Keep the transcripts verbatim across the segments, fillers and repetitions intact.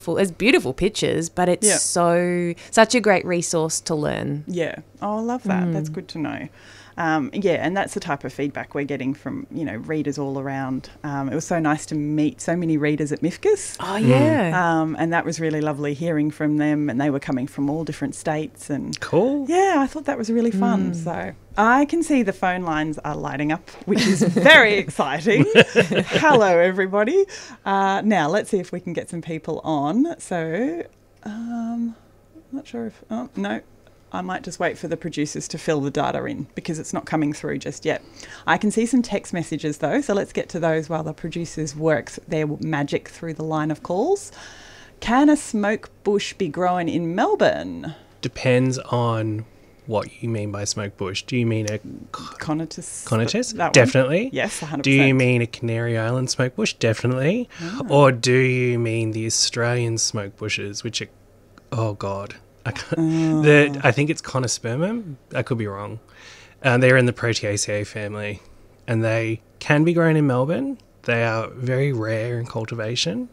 It's beautiful pictures, but it's Yeah. so such a great resource to learn. Yeah. Oh, I love that. That's good to know. Um, yeah, and that's the type of feedback we're getting from, you know, readers all around. Um, it was so nice to meet so many readers at MIFGS. Oh, yeah. Um, and that was really lovely hearing from them, and they were coming from all different states. And Cool. yeah, I thought that was really fun. So I can see the phone lines are lighting up, which is very exciting. Hello, everybody. Uh, now, let's see if we can get some people on. So um, I'm not sure if... Oh, no. I might just wait for the producers to fill the data in because it's not coming through just yet. I can see some text messages though, so let's get to those while the producers work their magic through the line of calls. Can a smoke bush be grown in Melbourne? Depends on what you mean by smoke bush. Do you mean a Conatus. conatus? That one. Definitely. Yes, one hundred Do percent. you mean a Canary Island smoke bush? Definitely. Ah. Or do you mean the Australian smoke bushes, which are, oh God, I can't, Oh. the, I think it's Conospermum. I could be wrong. Uh, they're in the Proteaceae family, and they can be grown in Melbourne. They are very rare in cultivation,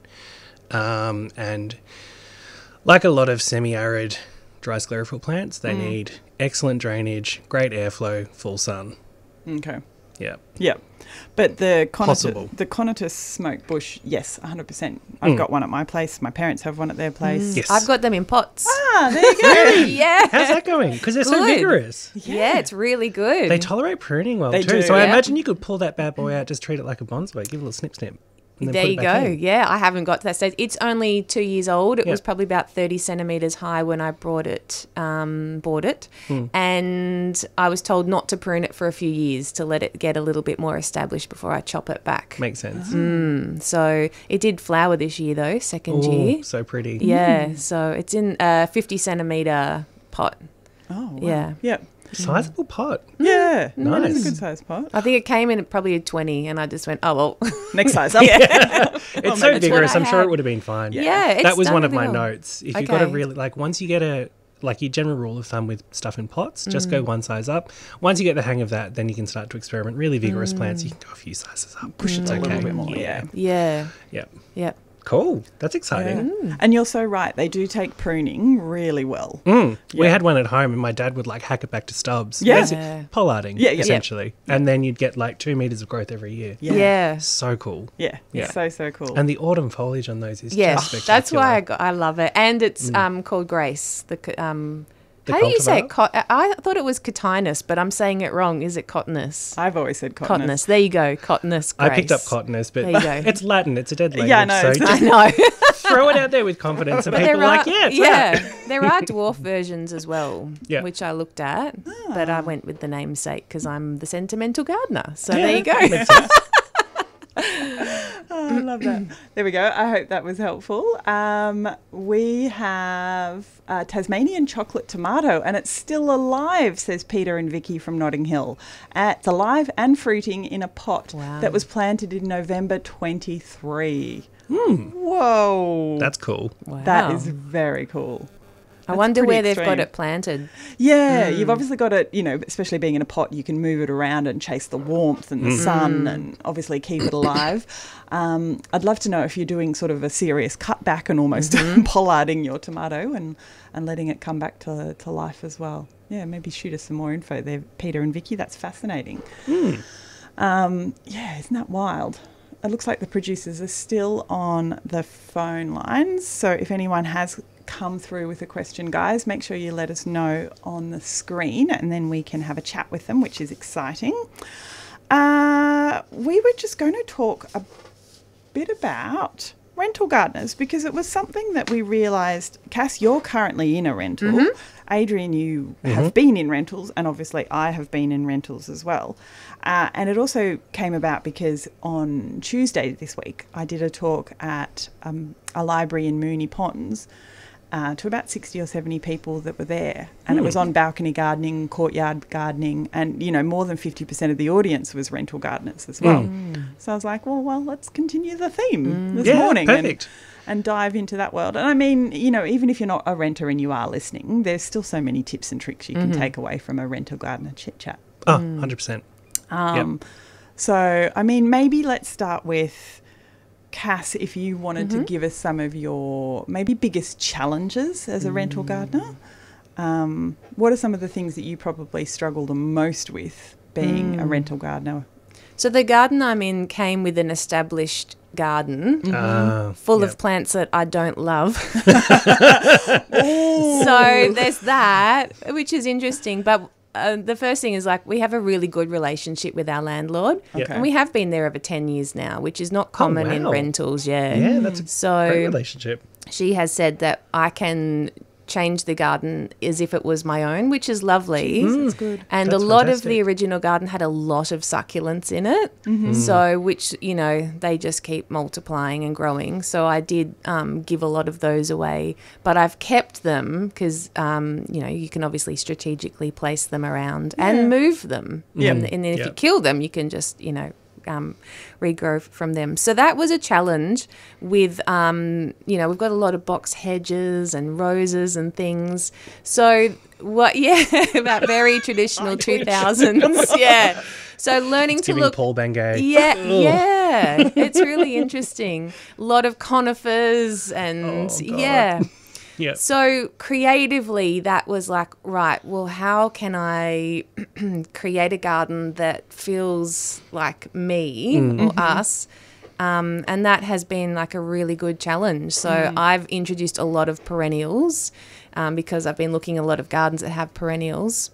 um, and like a lot of semi-arid dry sclerophyll plants, they Mm. need excellent drainage, great airflow, full sun. Okay. Yeah. Yeah. But the conatus, Possible. the conatus smoke bush, yes, one hundred percent. I've Mm. got one at my place. My parents have one at their place. Yes. I've got them in pots. Ah, there you go. yeah. How's that going? Because they're so Good. vigorous. Yeah, it's really good. They tolerate pruning well They too. do. So I Yeah. imagine you could pull that bad boy out, just treat it like a bonsai, give it a little snip snip. and then There put it you back go. in. Yeah, I haven't got to that stage. It's only two years old. It Yeah. was probably about thirty centimetres high when I brought it, um, bought it. Hmm. And I was told not to prune it for a few years to let it get a little bit more established before I chop it back. Makes sense. Mm, so it did flower this year though, second Ooh, year. so pretty. Yeah, so it's in a fifty centimetre pot. Oh, wow. Yeah. Yeah. Sizable pot. Yeah. Nice. That's a good size pot. I think it came in at probably a twenty and I just went, oh, well. Next size up. It's so maybe it's vigorous. what I I'm sure had. it would have been fine. Yeah, it's that was done one of really my well. notes. If you've got a Okay. really, like, once you get a, like, your general rule of thumb with stuff in pots, just go one size up. Once you get the hang of that, then you can start to experiment. Really vigorous plants, you can go a few sizes up. Push it It's a okay. little bit more. Yeah. Yeah. Yeah. Yeah. Cool. That's exciting. Yeah. And you're so right. They do take pruning really well. Mm. We Yeah. had one at home and my dad would like hack it back to stubs. Yeah. Basi- Yeah. Pollarding, Yeah, yeah. essentially. And then you'd get like two metres of growth every year. Yeah. Yeah. So cool. Yeah. Yeah. So, so cool. And the autumn foliage on those is Yeah, just spectacular. that's why I, got, I love it. And it's um, called Grace. The co- um, The How do you say it? cultivar? Co- I thought it was cotinus, but I'm saying it wrong. Is it cotinus? I've always said cotinus. Cotinus. There you go. Cotinus. Grace. I picked up cotinus, but There you go. it's Latin. It's a dead language. Yeah, I know, So it's just I know. throw it out there with confidence, and But people there are are, like, yeah, it's yeah, that. there are dwarf versions as well, Yeah. which I looked at, but I went with the namesake because I'm the sentimental gardener. So Yeah, there you go. makes sense. Oh, I love that. There we go. I hope that was helpful. Um, we have uh, Tasmanian chocolate tomato, and it's still alive, says Peter and Vicky from Notting Hill. Uh, it's alive and fruiting in a pot Wow. that was planted in November twenty-three. Whoa. That's cool. Wow. That is very cool. I That's wonder pretty where they've extreme. got it planted. Yeah, you've obviously got it, you know, especially being in a pot, you can move it around and chase the warmth and the sun and obviously keep it alive. Um, I'd love to know if you're doing sort of a serious cutback and almost pollarding your tomato and, and letting it come back to, to life as well. Yeah, maybe shoot us some more info there, Peter and Vicky. That's fascinating. Um, yeah, isn't that wild? It looks like the producers are still on the phone lines. So if anyone has come through with a question, guys, make sure you let us know on the screen and then we can have a chat with them, which is exciting. Uh, we were just going to talk a bit about rental gardeners because it was something that we realised. Cass, you're currently in a rental. Adrian, you have been in rentals, and obviously I have been in rentals as well. Uh, and it also came about because on Tuesday this week, I did a talk at um, a library in Moonee Ponds uh, to about sixty or seventy people that were there. And it was on balcony gardening, courtyard gardening, and, you know, more than fifty percent of the audience was rental gardeners as well. So I was like, well, well, let's continue the theme this Yeah, morning. and- perfect. and dive into that world. And I mean, you know, even if you're not a renter and you are listening, there's still so many tips and tricks you can take away from a rental gardener chit chat. Oh, one hundred percent. Um, So, I mean, maybe let's start with Cass, if you wanted mm-hmm. to give us some of your maybe biggest challenges as a mm. rental gardener, um, what are some of the things that you probably struggle the most with being mm. a rental gardener? So the garden I'm in came with an established garden mm-hmm. uh, full yep. of plants that I don't love. So there's that, which is interesting. But uh, the first thing is, like, we have a really good relationship with our landlord. Okay. And we have been there over ten years now, which is not common oh, wow. in rentals. Yeah, yeah, that's a so great relationship. She has said that I can change the garden as if it was my own, which is lovely. Jeez, that's good. And that's a lot fantastic. of the original garden had a lot of succulents in it. Mm-hmm. So, which, you know, they just keep multiplying and growing. So I did um, give a lot of those away. But I've kept them because, um, you know, you can obviously strategically place them around yeah. and move them. Yeah. And, and then if yep. you kill them, you can just, you know, Um, regrow from them. So that was a challenge with, um, you know, we've got a lot of box hedges and roses and things. So what, yeah, that very traditional two thousands, yeah. So learning it's to giving look. Paul Bangay. Yeah, yeah. It's really interesting. A lot of conifers and, Oh, God. yeah. Yeah. So creatively, that was like, right, well, how can I create a garden that feels like me Mm. or us? Um, and that has been like a really good challenge. So mm. I've introduced a lot of perennials um, because I've been looking at a lot of gardens that have perennials.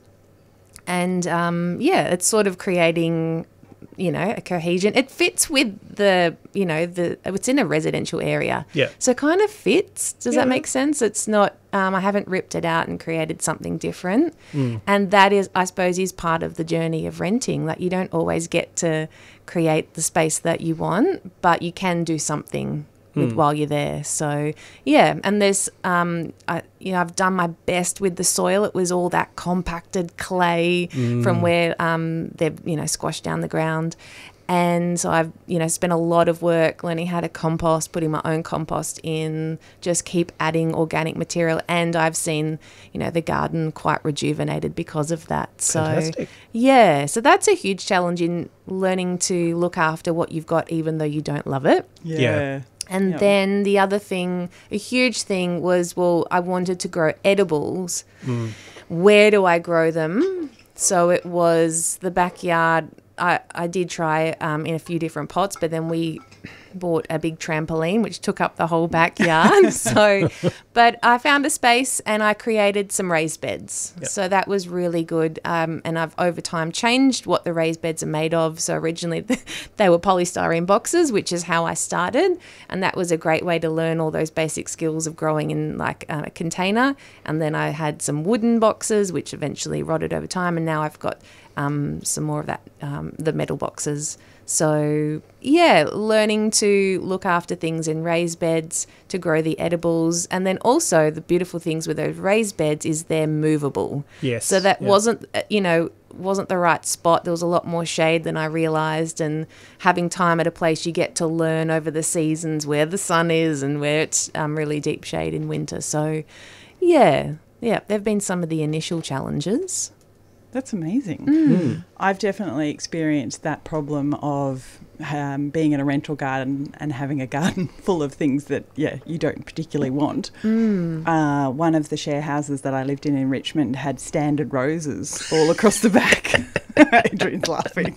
And, um, yeah, it's sort of creating, you know, a cohesion. It fits with the, you know, the it's in a residential area. Yeah. So it kind of fits. Does yeah. that make sense? It's not, um, I haven't ripped it out and created something different. Mm. And that is, I suppose, is part of the journey of renting. Like, you don't always get to create the space that you want, but you can do something with Mm. while you're there. So, yeah. And there's, um, I, you know, I've done my best with the soil. It was all that compacted clay Mm. from where um, they've, you know, squashed down the ground. And so I've, you know, spent a lot of work learning how to compost, putting my own compost in, just keep adding organic material. And I've seen, you know, the garden quite rejuvenated because of that. So, Fantastic. yeah, so that's a huge challenge in learning to look after what you've got, even though you don't love it. Yeah. Yeah. And Yep. then the other thing, a huge thing was, well, I wanted to grow edibles. Mm. Where do I grow them? So it was the backyard. I, I did try um, in a few different pots, but then we bought a big trampoline, which took up the whole backyard. so, but I found a space and I created some raised beds. Yep. So that was really good. Um, and I've over time changed what the raised beds are made of. So originally they were polystyrene boxes, which is how I started. And that was a great way to learn all those basic skills of growing in like uh, a container. And then I had some wooden boxes, which eventually rotted over time. And now I've got um, some more of that, um, the metal boxes. So, yeah, learning to look after things in raised beds, to grow the edibles. And then also the beautiful things with those raised beds is they're movable. Yes. So that yeah. wasn't, you know, wasn't the right spot. There was a lot more shade than I realised. And having time at a place, you get to learn over the seasons where the sun is and where it's um, really deep shade in winter. So, yeah, yeah, there have been some of the initial challenges. That's amazing. Mm. I've definitely experienced that problem of um, being in a rental garden and having a garden full of things that, yeah, you don't particularly want. Mm. Uh, one of the share houses that I lived in in Richmond had standard roses all across the back. Adrian's laughing.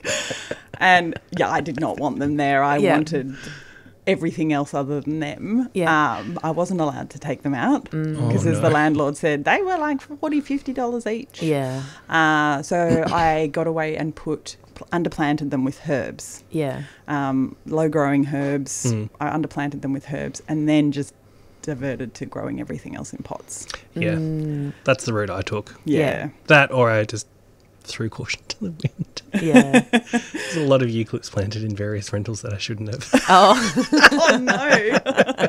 And, yeah, I did not want them there. I Yeah. wanted everything else other than them. Yeah. Um, I wasn't allowed to take them out because, Oh, as no. the landlord said, they were like forty dollars, fifty dollars each. Yeah, Uh, so I got away and put underplanted them with herbs, yeah. um, low growing herbs. Mm. I underplanted them with herbs and then just diverted to growing everything else in pots. Yeah. Mm, That's the route I took. Yeah. Yeah. That or I just threw caution to the wind. yeah. There's a lot of eucalypts planted in various rentals that I shouldn't have. Oh, Oh no!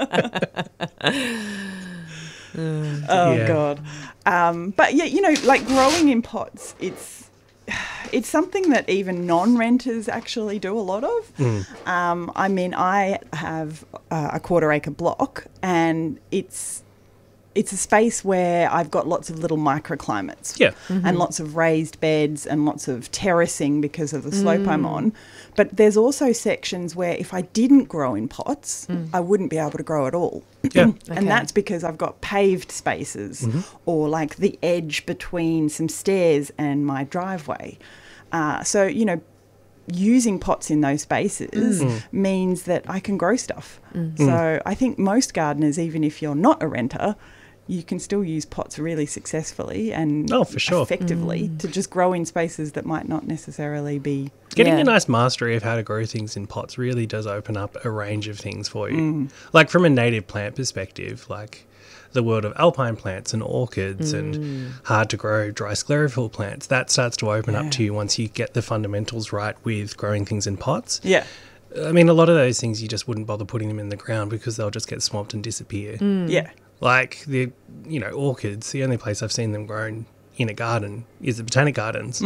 Oh Yeah. god! Um, but yeah, you know, like growing in pots, it's it's something that even non-renters actually do a lot of. Mm. Um, I mean, I have uh, a quarter acre block, and it's it's a space where I've got lots of little microclimates. Yeah. And lots of raised beds and lots of terracing because of the slope I'm on. But there's also sections where if I didn't grow in pots, I wouldn't be able to grow at all. Yeah. And Okay. that's because I've got paved spaces or like the edge between some stairs and my driveway. Uh, so, you know, using pots in those spaces means that I can grow stuff. So I think most gardeners, even if you're not a renter, you can still use pots really successfully and Oh, for sure. effectively to just grow in spaces that might not necessarily be. Getting Yeah. a nice mastery of how to grow things in pots really does open up a range of things for you. Like from a native plant perspective, like the world of alpine plants and orchids and hard to grow dry sclerophyll plants, that starts to open Yeah. up to you once you get the fundamentals right with growing things in pots. Yeah. I mean, a lot of those things you just wouldn't bother putting them in the ground because they'll just get swamped and disappear. Yeah. Like the, you know, orchids, the only place I've seen them grown in a garden is the Botanic Gardens.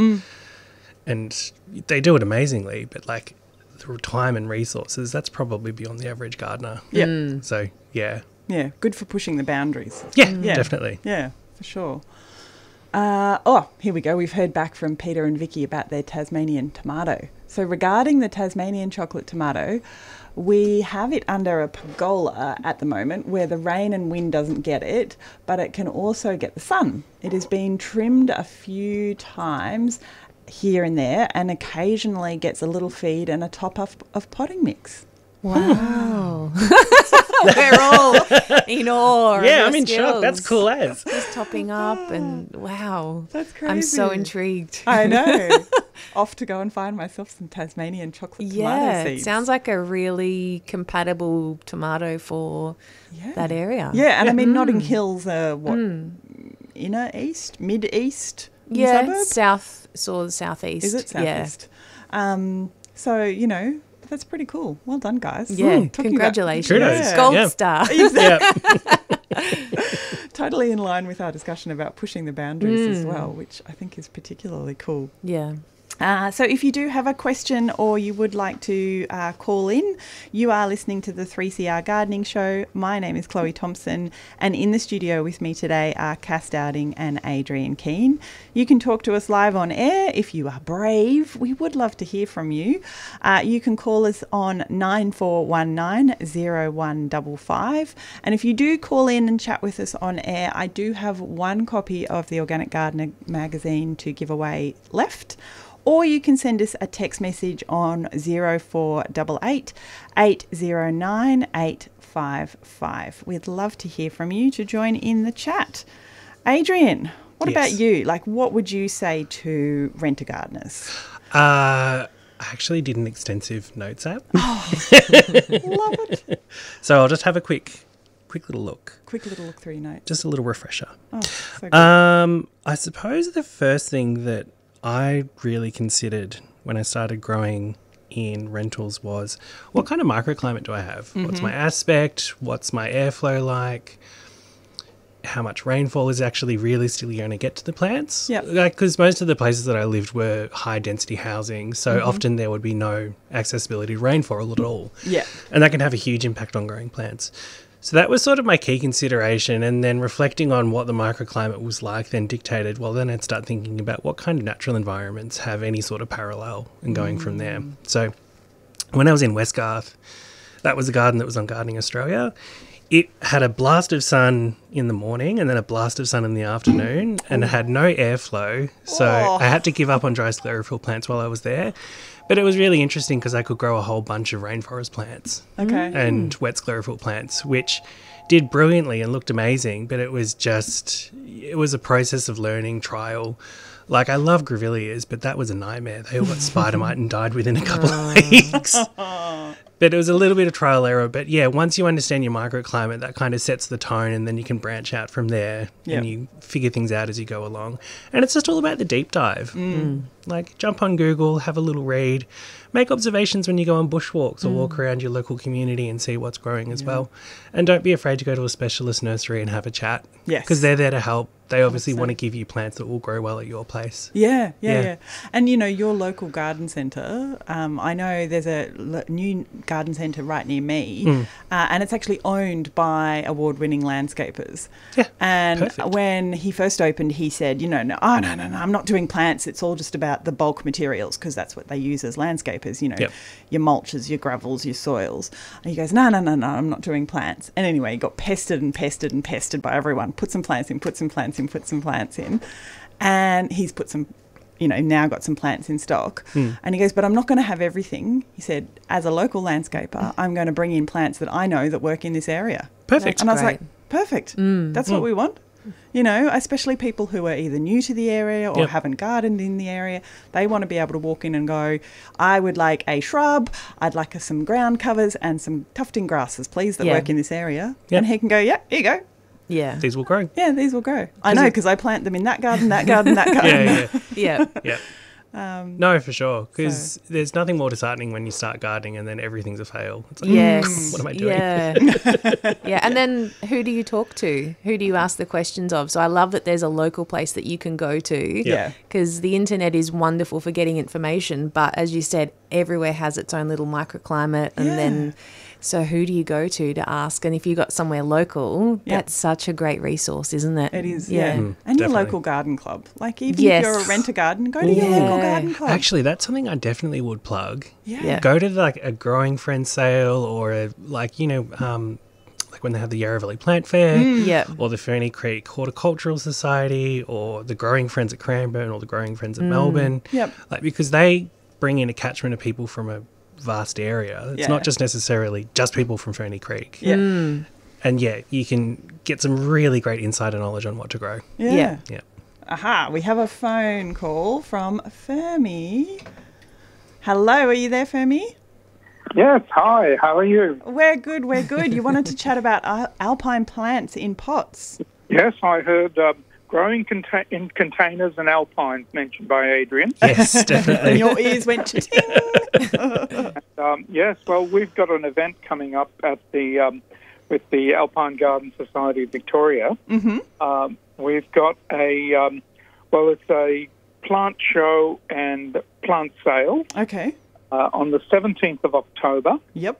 And they do it amazingly, but like the time and resources, that's probably beyond the average gardener. Yeah. So, yeah. Yeah. Good for pushing the boundaries. Yeah, Yeah. definitely. Yeah, for sure. Uh, oh, here we go. We've heard back from Peter and Vicky about their Tasmanian tomato. So regarding the Tasmanian chocolate tomato, we have it under a pergola at the moment where the rain and wind doesn't get it, but it can also get the sun. It has been trimmed a few times here and there and occasionally gets a little feed and a top of, of potting mix. Wow. We're all in awe. of Yeah, your I'm in shock. That's skills. cool as. Just topping up and wow. That's I'm so crazy. intrigued. I know. Off to go and find myself some Tasmanian chocolate Yeah, tomato it seeds. sounds like a really compatible tomato for yeah. that area. Yeah, and I mean Notting Hill's uh, what inner east, mid east Yeah, suburb? south, sort of southeast. Is it Yeah. southeast? Um, so you know that's pretty cool. Well done, guys. Yeah, Talking about- congratulations. Kudos. Gold Yeah. star. Yeah. totally in line with our discussion about pushing the boundaries as well, which I think is particularly cool. Yeah. Uh, so if you do have a question or you would like to uh, call in, you are listening to the three C R Gardening Show. My name is Chloe Thompson, and in the studio with me today are Cass Dowding and Adrian Keane. You can talk to us live on air if you are brave. We would love to hear from you. Uh, you can call us on nine four one nine, zero one five five. And if you do call in and chat with us on air, I do have one copy of the Organic Gardener magazine to give away left. Or you can send us a text message on zero four eight eight, eight zero nine, eight five five. We'd love to hear from you to join in the chat. Adrian, what Yes. about you? Like, what would you say to renter gardeners? Uh, I actually did an extensive notes app. Love it. So I'll just have a quick, quick little look. Quick little look through your notes. Just a little refresher. Oh, so good. Um, I suppose the first thing that I really considered when I started growing in rentals was what kind of microclimate do I have? What's my aspect? What's my airflow like? How much rainfall is actually realistically going to get to the plants? Yep. Like, because most of the places that I lived were high density housing, so often there would be no accessibility to rainfall at all. Yeah. And that can have a huge impact on growing plants. So that was sort of my key consideration, and then reflecting on what the microclimate was like then dictated, well, then I'd start thinking about what kind of natural environments have any sort of parallel and going from there. So when I was in Westgarth, that was a garden that was on Gardening Australia. It had a blast of sun in the morning and then a blast of sun in the afternoon, and it had no airflow. So Oh. I had to give up on dry sclerophyll plants while I was there. But it was really interesting because I could grow a whole bunch of rainforest plants Okay. and wet sclerophyll plants, which did brilliantly and looked amazing. But it was just, it was a process of learning, trial. Like, I love grevilleas, but that was a nightmare. They all got spider mite and died within a couple of weeks. But it was a little bit of trial error. But yeah, once you understand your microclimate, that kind of sets the tone, and then you can branch out from there Yep. and you figure things out as you go along. And it's just all about the deep dive. Like, jump on Google, have a little read, make observations when you go on bushwalks or walk around your local community and see what's growing as well. And don't be afraid to go to a specialist nursery and have a chat. Yes. Because they're there to help. they obviously say. want to give you plants that will grow well at your place. Yeah, yeah, Yeah. yeah. And, you know, your local garden centre, um, I know there's a l- new garden centre right near me, Mm. uh, and it's actually owned by award-winning landscapers. Yeah, And perfect. when he first opened, he said, you know, no, oh, no, no, no, I'm not doing plants. It's all just about the bulk materials, because that's what they use as landscapers, you know, Yep. your mulches, your gravels, your soils. And he goes, no, no, no, no, I'm not doing plants. And anyway, he got pestered and pestered and pestered by everyone. Put some plants in, put some plants in, put some plants in. And he's put some, you know, now got some plants in stock. Mm. And he goes, but I'm not going to have everything. He said, as a local landscaper, I'm going to bring in plants that I know that work in this area. Perfect. And I was Great. like, perfect. That's what we want. You know, especially people who are either new to the area or Yep. haven't gardened in the area. They want to be able to walk in and go, I would like a shrub, I'd like some ground covers and some tufting grasses, please, that Yeah. work in this area. Yep. And he can go, yeah, here you go. Yeah. These will grow. Yeah, these will grow. I know, because I plant them in that garden, that garden, that garden. Yeah, yeah, Yeah. yeah. Um, No, for sure. Because there's nothing more disheartening when you start gardening and then everything's a fail. It's like, Yes. what am I doing? Yeah. Yeah. And then who do you talk to? Who do you ask the questions of? So I love that there's a local place that you can go to. yeah. Because the internet is wonderful for getting information, but as you said, everywhere has its own little microclimate. And Yeah. then, so who do you go to to ask? And if you've got somewhere local, Yeah. that's such a great resource, isn't it? It is, yeah. Mm, and your definitely. local garden club. Like, even Yes. if you're a rent-a-garden, go to your Yeah. local garden club. Actually, that's something I definitely would plug. yeah. Yeah. Go to like a growing friend sale or a, like, you know, um, like when they have the Yarra Valley Plant Fair. Yeah. Or the Ferny Creek Horticultural Society, or the Growing Friends at Cranbourne, or the Growing Friends at Melbourne. Yep. Like, because they bring in a catchment of people from a vast area. It's Yeah. not just necessarily just people from Ferny Creek. Yeah. Mm. And yeah, you can get some really great insider knowledge on what to grow. Yeah. Yeah. Yeah. Aha, we have a phone call from Fermi. Hello, are you there, Fermi? Yes, hi, how are you? We're good, we're good. You wanted to chat about al- alpine plants in pots. Yes, I heard um, growing conta- in containers and alpines mentioned by Adrian. Yes, And definitely. your ears went ting. Um, yes, well, we've got an event coming up at the um, with the Alpine Garden Society of Victoria. Mm-hmm. Um, we've got a, um, well, it's a plant show and plant sale Okay. uh, on the seventeenth of October. Yep.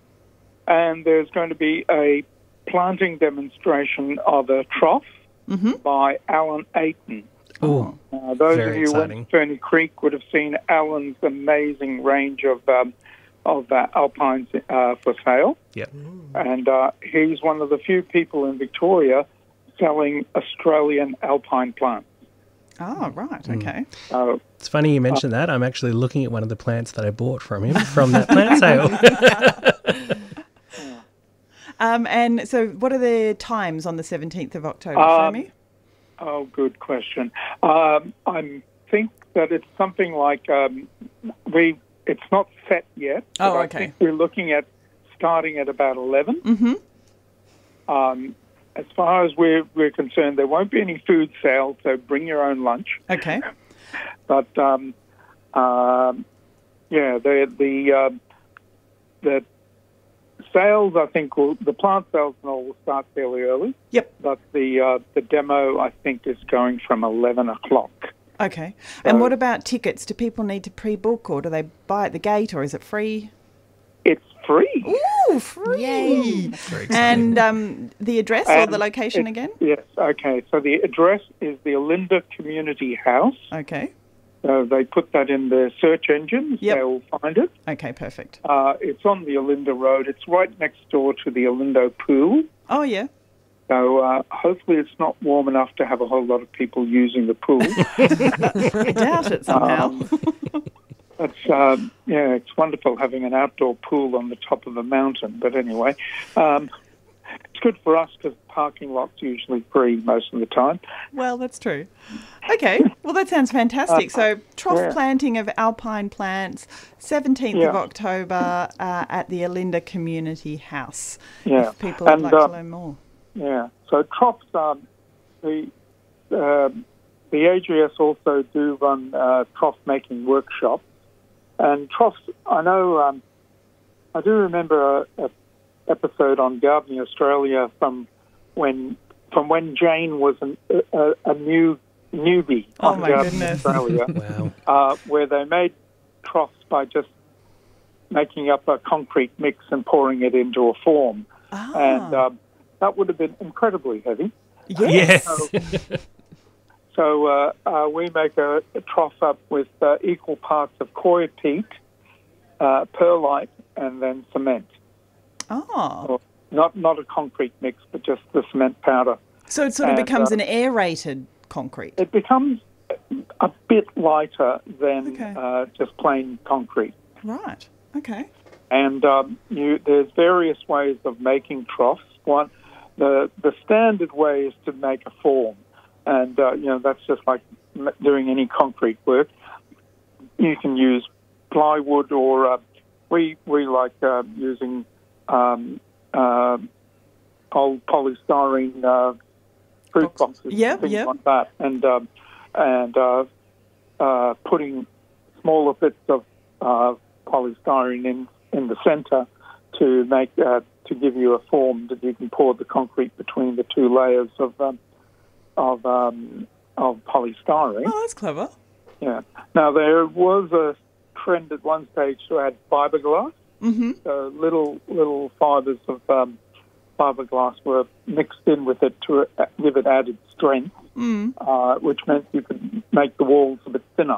And there's going to be a planting demonstration of a trough Mm-hmm. by Alan Aiton. Oh, Uh, those Very of you who exciting. went to Ferny Creek would have seen Alan's amazing range of um, of uh, alpines uh, for sale, yep. and uh, he's one of the few people in Victoria selling Australian alpine plants. Oh, right. Okay. Uh, It's funny you mentioned that. I'm actually looking at one of the plants that I bought from him from that plant sale. Um, and so what are the times on the seventeenth of October, Um, Fermi? oh, good question. Um, I think that it's something like um, we. It's not set yet. but Oh, I okay. think we're looking at starting at about eleven. Mm-hmm. Um, as far as we're, we're concerned, there won't be any food sales, so bring your own lunch. Okay. But um, um, yeah, the the um the sales, I think, will, the plant sales and all will start fairly early. Yep. But the uh, the demo, I think, is going from eleven o'clock. Okay. And So- what about tickets? Do people need to pre-book, or do they buy at the gate, or is it free? It's free. Ooh, free! Yay. Very exciting. And um, the address or And the location it- again? Yes. Okay. So the address is the Olinda Community House. Okay. So they put that in the search engines. Yep. They will find it. Okay, perfect. Uh, it's on the Olinda Road. It's right next door to the Olindo Pool. Oh, yeah. So uh, hopefully it's not warm enough to have a whole lot of people using the pool. I doubt it somehow. Um, It's um, yeah, it's wonderful having an outdoor pool on the top of a mountain. But anyway, um, it's good for us because parking lots usually free most of the time. Well, that's true. Okay. Well, that sounds fantastic. So, trough yeah. planting of alpine plants, seventeenth of Yeah. October uh, at the Olinda Community House. Yeah, If people would and like uh, to learn more. yeah. So troughs, um, the um the A G S also do run uh, trough making workshops, and troughs. I know. Um, I do remember a, a episode on Gardening Australia from when from when Jane was an, a, a new newbie Oh, on my Garden goodness. Australia, Wow. uh, where they made troughs by just making up a concrete mix and pouring it into a form. Ah, And um, that would have been incredibly heavy. yes. Yeah. So uh, uh, we make a, a trough up with uh, equal parts of coir peat, uh, perlite, and then cement. Oh, Or not not a concrete mix, but just the cement powder. so it sort of and, becomes uh, an aerated concrete. It becomes a bit lighter than Okay. uh, just plain concrete. Right. Okay. And um, you, there's various ways of making troughs. One, the the standard way is to make a form, and uh, you know that's just like m- doing any concrete work. You can use plywood, or uh, we we like uh, using um, uh, old polystyrene uh, fruit boxes, Yep, things yep. like that, and um, and uh, uh, putting smaller bits of uh, polystyrene in in the centre to make uh, to give you a form that you can pour the concrete between the two layers of um, of um, of polystyrene. Oh, that's clever. Yeah. Now there was a trend at one stage to add fiberglass. Mm-hmm. So little little fibres of um, fiberglass were mixed in with it to uh, give it added strength, Mm. uh, which meant you could make the walls a bit thinner.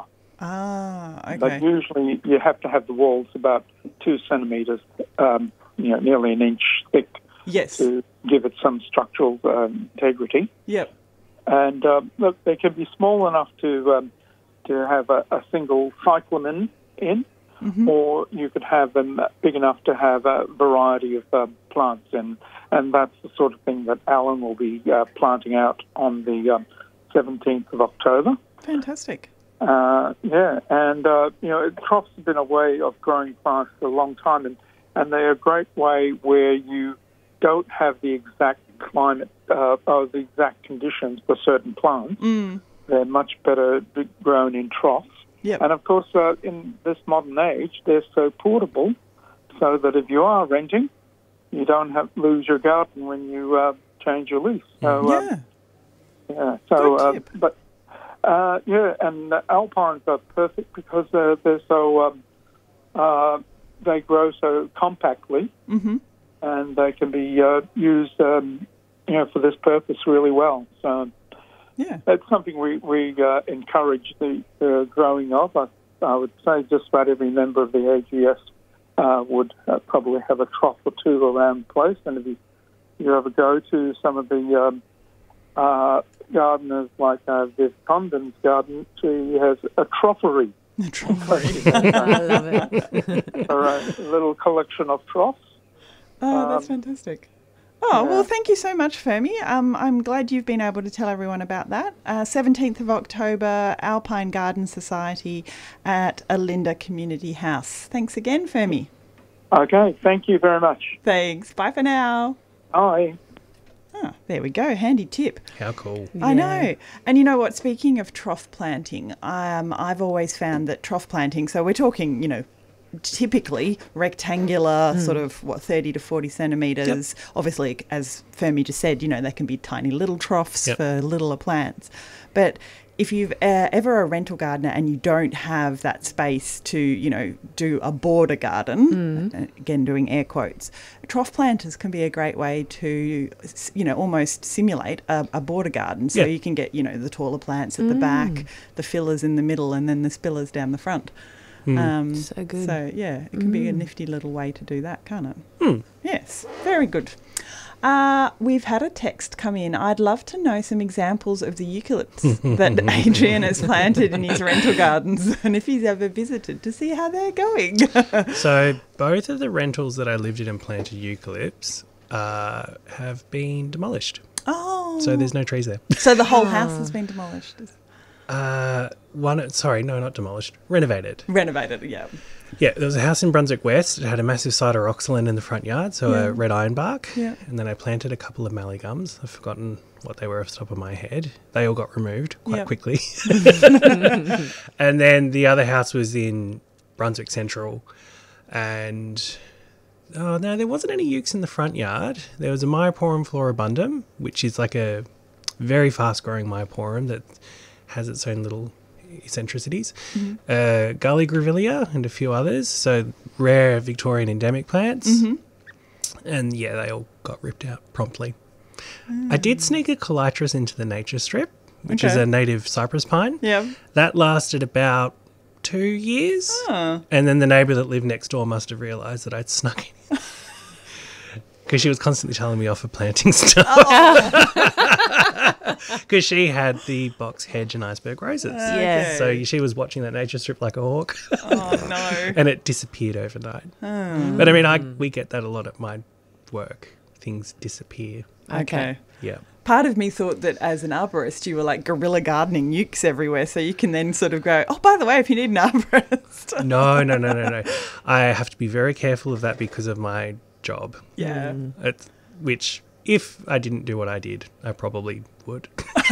Ah, okay. But usually you have to have the walls about two centimetres, um, you know, nearly an inch thick Yes. to give it some structural um, integrity. Yep. And um, look, they can be small enough to um, to have a, a single cyclamen in, Mm-hmm. or you could have them big enough to have a variety of um, plants in. And that's the sort of thing that Alan will be uh, planting out on the um, seventeenth of October. Fantastic. Uh, yeah, and, uh, you know, troughs have been a way of growing plants for a long time, and, and they're a great way where you don't have the exact climate uh, or the exact conditions for certain plants. Mm. They're much better grown in troughs. Yep. And, of course, uh, in this modern age, they're so portable so that if you are renting, you don't have lose your garden when you uh, change your lease. So, uh, Yeah. yeah. So, Good uh, tip. but uh, yeah, and uh, alpines are perfect because uh, they're so um, uh, they grow so compactly, Mm-hmm. and they can be uh, used, um, you know, for this purpose really well. So Yeah. that's something we we uh, encourage the uh, growing of. I, I would say just about every member of the A G S uh, would uh, probably have a trough or two around the place, and if you you ever go to some of the um, uh, gardeners like uh, Viv Condon's garden, she has a troughery, I love it. or a little collection of troughs. Oh, that's Um, fantastic. Oh, yeah. well, thank you so much, Fermi. Um, I'm glad you've been able to tell everyone about that. Uh, seventeenth of October, Alpine Garden Society at Alinda Community House. Thanks again, Fermi. Okay, thank you very much. Thanks. Bye for now. Bye. Oh, there we go. Handy tip. How cool. I Yeah. know. And you know what? Speaking of trough planting, um, I've always found that trough planting, so we're talking, you know, typically rectangular, sort of, what, thirty to forty centimetres. Obviously, as Fermi just said, you know, they can be tiny little troughs Yep. for littler plants. But if you've uh, ever a rental gardener and you don't have that space to, you know, do a border garden, uh, again doing air quotes, trough planters can be a great way to, s- you know, almost simulate a, a border garden. So Yeah. you can get, you know, the taller plants at the back, the fillers in the middle, and then the spillers down the front. Um, So good. So yeah, it can be a nifty little way to do that, can't it? Hmm. Yes, very good. Uh, we've had a text come in. I'd love to know some examples of the eucalypts that Adrian has planted in his rental gardens, and if he's ever visited to see how they're going. So both of the rentals that I lived in and planted eucalypts uh, have been demolished. Oh, So there's no trees there. so the whole house has been demolished, Uh, one, sorry, no, not demolished, renovated. renovated. Yeah. Yeah, there was a house in Brunswick West. It had a massive cideroxylon in the front yard, so Yeah. a red ironbark. Yeah. And then I planted a couple of mallee gums. I've forgotten what they were off the top of my head. They all got removed quite Yep. quickly. And then the other house was in Brunswick Central, and oh no, there wasn't any ukes in the front yard. There was a Myoporum floribundum, which is like a very fast-growing Myoporum that has its own little eccentricities. Mm-hmm. Uh, Gully grevillea and a few others. So rare Victorian endemic plants. Mm-hmm. And yeah, they all got ripped out promptly. Mm. I did sneak a Calitris into the nature strip, which Okay. is a native cypress pine. Yeah. That lasted about two years. Oh. And then the neighbour that lived next door must have realised that I'd snuck in. Because she was constantly telling me off for planting stuff. Because she had the box hedge and iceberg roses. Yes. So she was watching that nature strip like a hawk. Oh, no. And it disappeared overnight. Oh. But I mean, I we get that a lot at my work. Things disappear. Okay. Yeah. Part of me thought that as an arborist, you were like guerrilla gardening ukes everywhere, so you can then sort of go, oh, by the way, if you need an arborist. No, no, no, no, no. I have to be very careful of that because of my job. Yeah. It's, which, if I didn't do what I did, I probably would.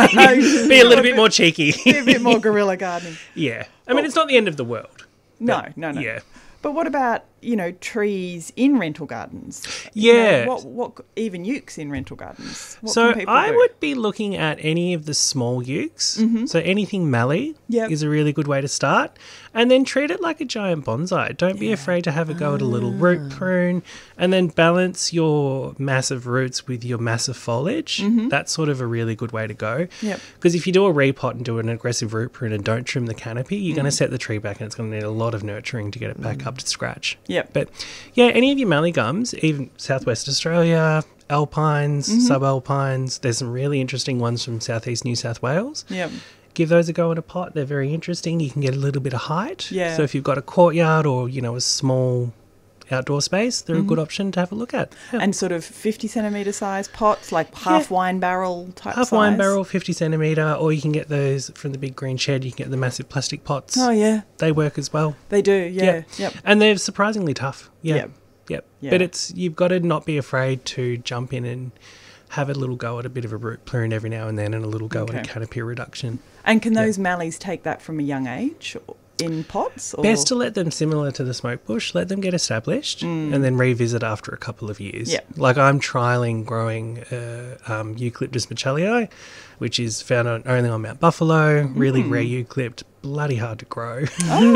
Be a little bit more cheeky. Be a bit more guerrilla gardening. Yeah. I mean, it's not the end of the world. No, but, no, no. Yeah. But what about, you know, trees in rental gardens? Yeah. You know, what, what, even ukes in rental gardens? What So can people I do? would be looking at any of the small ukes. Mm-hmm. So anything mallee Yep. is a really good way to start. And then treat it like a giant bonsai. Don't be afraid to have a go at a little root prune. And then balance your massive roots with your massive foliage. Mm-hmm. That's sort of a really good way to go. Yep. Because if you do a repot and do an aggressive root prune and don't trim the canopy, you're Mm. going to set the tree back and it's going to need a lot of nurturing to get it back up to scratch. Yep. But yeah, any of your mallee gums, even Southwest Australia, alpines, Mm-hmm. subalpines, there's some really interesting ones from southeast New South Wales. Yep. Give those a go in a pot. They're very interesting. You can get a little bit of height. Yeah. So if you've got a courtyard or, you know, a small outdoor space, they're a good option to have a look at. Yeah. And sort of fifty centimetre size pots, like half wine barrel type Half size? wine barrel, fifty centimetre, or you can get those from the big green shed. You can get the massive plastic pots. Oh, yeah. They work as well. They do, yeah. Yep. Yep. And they're surprisingly tough. Yeah. Yep. Yep. Yeah. But it's you've got to not be afraid to jump in and have a little go at a bit of a root prune every now and then and a little go Okay. at a canopy reduction. And can Yeah. those mallees take that from a young age in pots? Or? Best to let them, similar to the smoke bush, let them get established and then revisit after a couple of years. Yeah. Like I'm trialling growing uh, um, Eucalyptus michelii, which is found on, only on Mount Buffalo, really rare eucalypt, bloody hard to grow.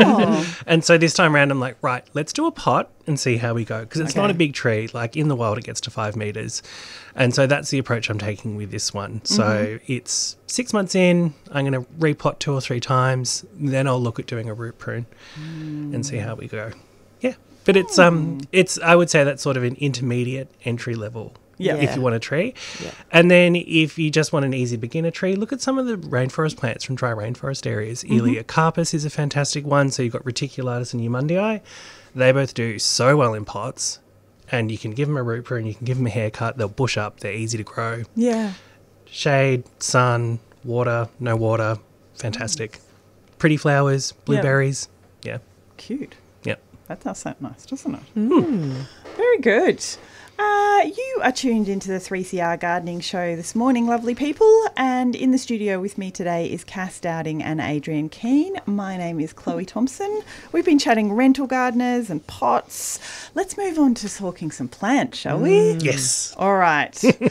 Oh, And so this time around, I'm like, right, let's do a pot and see how we go. Because it's not Okay. a big tree. Like in the wild, it gets to five metres. And so that's the approach I'm taking with this one. So Mm-hmm. it's six months in. I'm going to repot two or three times. Then I'll look at doing a root prune and see how we go. Yeah. But it's, um, it's I would say that's sort of an intermediate entry level. Yeah. If you want a tree. Yeah. And then if you just want an easy beginner tree, look at some of the rainforest plants from dry rainforest areas. Mm-hmm. Eliocarpus is a fantastic one. So you've got Reticulatus and Eumundii. They both do so well in pots. And you can give them a root prune, you can give them a haircut. They'll bush up. They're easy to grow. yeah. Shade, sun, water, no water. Fantastic. Pretty flowers, blueberries. Yeah. Cute. Yeah. That does sound nice, doesn't it? Very good. Uh, you are tuned into the three C R Gardening Show this morning, lovely people. And in the studio with me today is Cass Dowding and Adrian Keane. My name is Chloe Thompson. We've been chatting rental gardeners and pots. Let's move on to talking some plants, shall we? Yes. All right.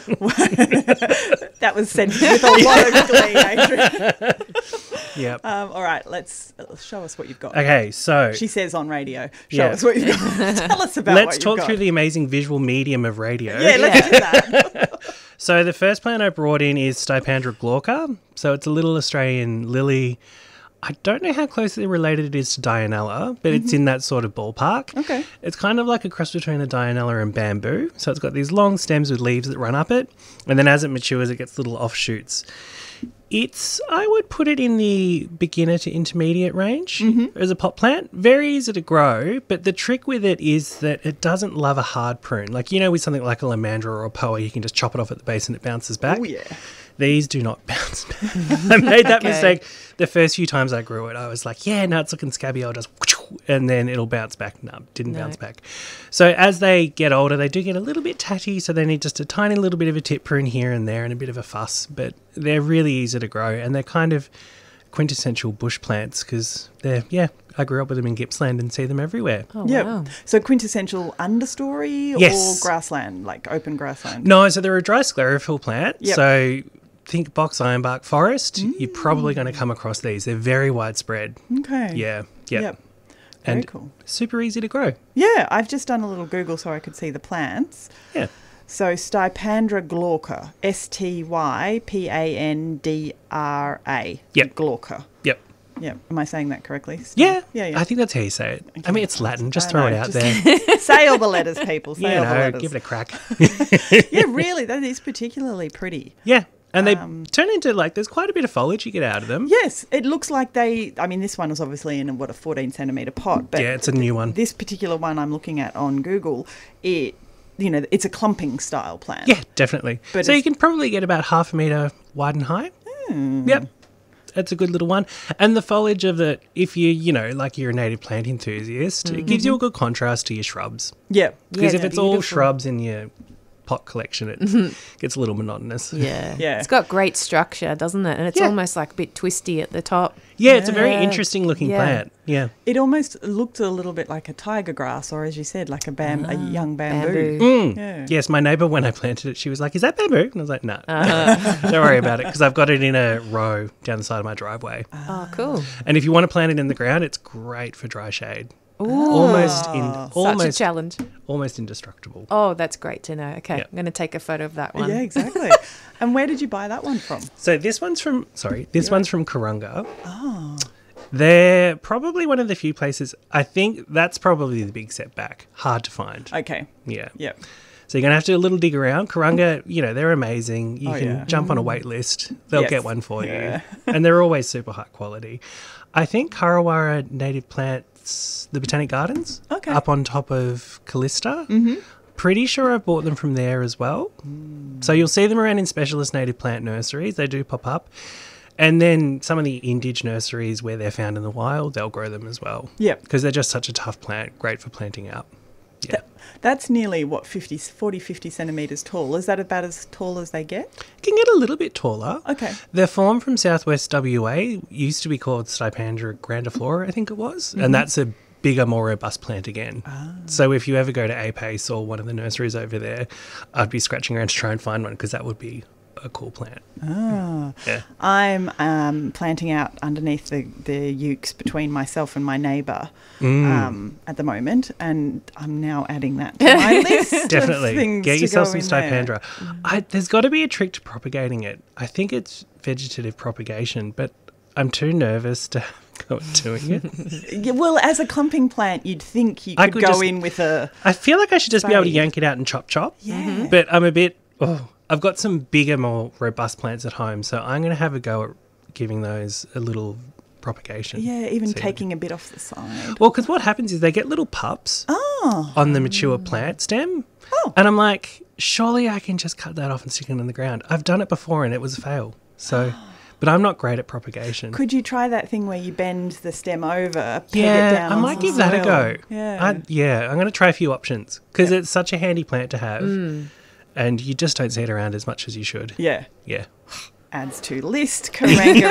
That was said with a lot of glee, Adrian. Yep. Um, all right, let's uh, show us what you've got. Okay, so She says on radio, show Yeah. us what you've got. Tell us about let's what you've talk got. through the amazing visual medium of radio. Yeah, let's do that. So the first plant I brought in is Stipandra glauca. So it's a little Australian lily. I don't know how closely related it is to Dianella, but it's in that sort of ballpark. Okay. It's kind of like a cross between a Dianella and bamboo. So it's got these long stems with leaves that run up it. And then as it matures, it gets little offshoots. It's, I would put it in the beginner to intermediate range as a pot plant. Very easy to grow, but the trick with it is that it doesn't love a hard prune. Like, you know, with something like a Lamandra or a Poa, you can just chop it off at the base and it bounces back. Oh, yeah. These do not bounce back. I made that Okay. mistake the first few times I grew it. I was like, yeah, no, it's looking scabby. I'll just, and then it'll bounce back. No, didn't No. bounce back. So as they get older, they do get a little bit tatty. So they need just a tiny little bit of a tip prune here and there and a bit of a fuss. But they're really easy to grow and they're kind of quintessential bush plants because they're, yeah, I grew up with them in Gippsland and see them everywhere. Oh, Yeah. wow. So quintessential understory Yes. or grassland, like open grassland? No, so they're a dry sclerophyll plant. Yep. So think box ironbark forest. You're probably going to come across these. They're very widespread. Okay. Yeah. Yep. Yep. Very And cool. super easy to grow. Yeah, I've just done a little Google so I could see the plants. Yeah. So Stypandra glauca, S T Y P A N D R A. Yep. Glauca. Yep. Yeah. Am I saying that correctly? Yeah. Yeah, yeah. I think that's how you say it. I mean, it's Latin. Just I throw know, it out just- there. Say all the letters, people. Say You all the know, letters. give it a crack. Yeah, really, that is particularly pretty. Yeah. And they Um, turn into, like, there's quite a bit of foliage you get out of them. Yes, it looks like they. I mean, this one was obviously in a, what a fourteen centimeter pot, but Yeah, it's a new one. this particular one I'm looking at on Google, it you know, it's a clumping style plant. Yeah, definitely. But so you it's- can probably get about half a metre wide and high. Yep. That's a good little one. And the foliage of it, if you, you know, like you're a native plant enthusiast, it gives you a good contrast to your shrubs. Yeah. Because Yeah, if it's all beautiful. shrubs in your pot collection, it gets a little monotonous. Yeah. Yeah. It's got great structure, doesn't it? And it's Yeah. almost like a bit twisty at the top. Yeah, it's a very Yeah. interesting looking Yeah. plant. Yeah. It almost looked a little bit like a tiger grass, or as you said, like a bam, a young bamboo. Bamboo. Mm. Yeah. Yes, my neighbour, when I planted it, she was like, "Is that bamboo?" And I was like, "No, Uh-huh. don't worry about it," because I've got it in a row down the side of my driveway. Oh, cool. And if you want to plant it in the ground, it's great for dry shade. Almost, in, Ah. Such a almost, challenge. almost indestructible. Oh, that's great to know. Okay, Yeah. I'm going to take a photo of that one. Yeah, exactly. And where did you buy that one from? So this one's from, sorry, this one's from Kurunga. Oh. They're probably one of the few places, I think that's probably the big setback. Hard to find. Okay. Yeah. Yep. So you're going to have to do a little dig around. Kurunga, you know, they're amazing. You Oh, can yeah. jump on a wait list. They'll Yes. get one for Yeah. you. And they're always super high quality. I think Karawara Native Plants, the Botanic Gardens, Okay. up on top of Callista. Mm-hmm. Pretty sure I bought them from there as well. Mm. So you'll see them around in specialist native plant nurseries. They do pop up. And then some of the Indige nurseries where they're found in the wild, they'll grow them as well. Yep. Because they're just such a tough plant, great for planting out. Yeah. That's nearly, what, fifty, forty, fifty centimetres tall. Is that about as tall as they get? Can get a little bit taller. Okay. They're formed from southwest W A, used to be called Stypandra grandiflora, I think it was. Mm-hmm. And that's a bigger, more robust plant again. Ah. So if you ever go to APACE or one of the nurseries over there, I'd be scratching around to try and find one because that would be a cool plant. Ah. Yeah. I'm um, planting out underneath the, the ukes between myself and my neighbour Mm. um, at the moment, and I'm now adding that to my list. of Definitely. things Get to yourself go some in there. Stypandra. I, there's got to be a trick to propagating it. I think it's vegetative propagation, but I'm too nervous to go doing it. Yeah, well, as a clumping plant, you'd think you I could, could go just- in with a... I feel like I should just be able to Spade. yank it out and chop chop. Yeah. But I'm a bit, oh, I've got some bigger, more robust plants at home, so I'm going to have a go at giving those a little propagation. Yeah, even See. taking a bit off the side. Well, because what happens is they get little pups Oh. on the mature plant stem. Oh. And I'm like, surely I can just cut that off and stick it in the ground. I've done it before and it was a fail. So, but I'm not great at propagation. Could you try that thing where you bend the stem over, peg it yeah, down I on might some give that a soil? go. Yeah. I, yeah, I'm going to try a few options because it's such a handy plant to have. And you just don't see it around as much as you should. yeah. Yeah. Adds to list. Karanga.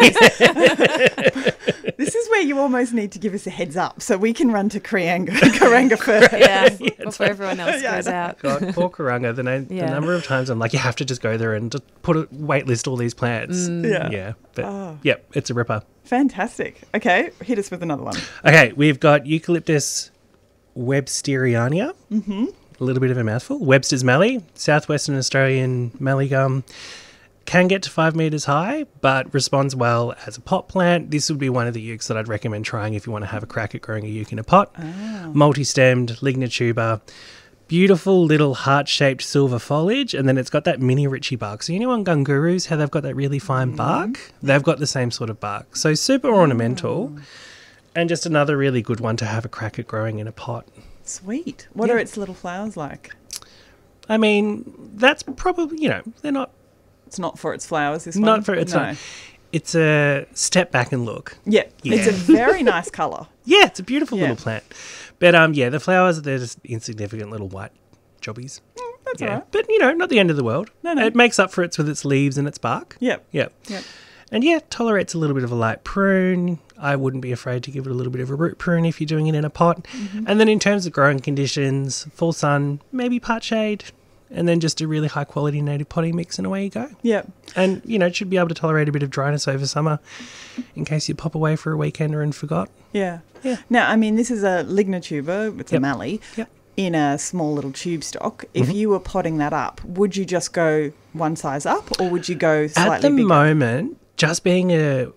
is- this is where you almost need to give us a heads up so we can run to Karanga, Karanga first. Yeah, before everyone else Yeah, I goes know. out. God, poor Karunga. The, na- Yeah. the number of times I'm like, you have to just go there and just put a wait list all these plants. Yeah. Yeah. But, Oh. yep, it's a ripper. Fantastic. Okay, hit us with another one. Okay, we've got Eucalyptus websteriana. Mm-hmm. A little bit of a mouthful. Webster's mallee, southwestern Australian mallee gum. Can get to five metres high, but responds well as a pot plant. This would be one of the ukes that I'd recommend trying if you want to have a crack at growing a uke in a pot. Oh. Multi-stemmed, lignituber. Beautiful little heart-shaped silver foliage, and then it's got that mini Richie bark. So you know on gungurus how they've got that really fine Mm-hmm. bark? They've got the same sort of bark. So super ornamental, Oh. and just another really good one to have a crack at growing in a pot. Sweet. What Yeah. are its little flowers like? I mean, that's probably, you know, they're not, It's not for its flowers, this one? not for, it's no. not, it's a step back and look. Yeah, Yeah. it's a very nice colour. Yeah, it's a beautiful Yeah. little plant. But um, yeah, the flowers, they're just insignificant little white jobbies. That's Yeah, all right. but you know, not the end of the world. No, no. It makes up for it with its leaves and its bark. Yep. Yep. Yep. And yeah, tolerates a little bit of a light prune. I wouldn't be afraid to give it a little bit of a root prune if you're doing it in a pot. Mm-hmm. And then in terms of growing conditions, full sun, maybe part shade, and then just a really high quality native potting mix and away you go. Yep. And, you know, it should be able to tolerate a bit of dryness over summer in case you pop away for a weekend or and forgot. Yeah. Yeah. Now, I mean, this is a Lignituber, it's Yep. a mallee, Yep. in a small little tube stock. If Mm-hmm. you were potting that up, would you just go one size up or would you go slightly At the bigger? moment, just being a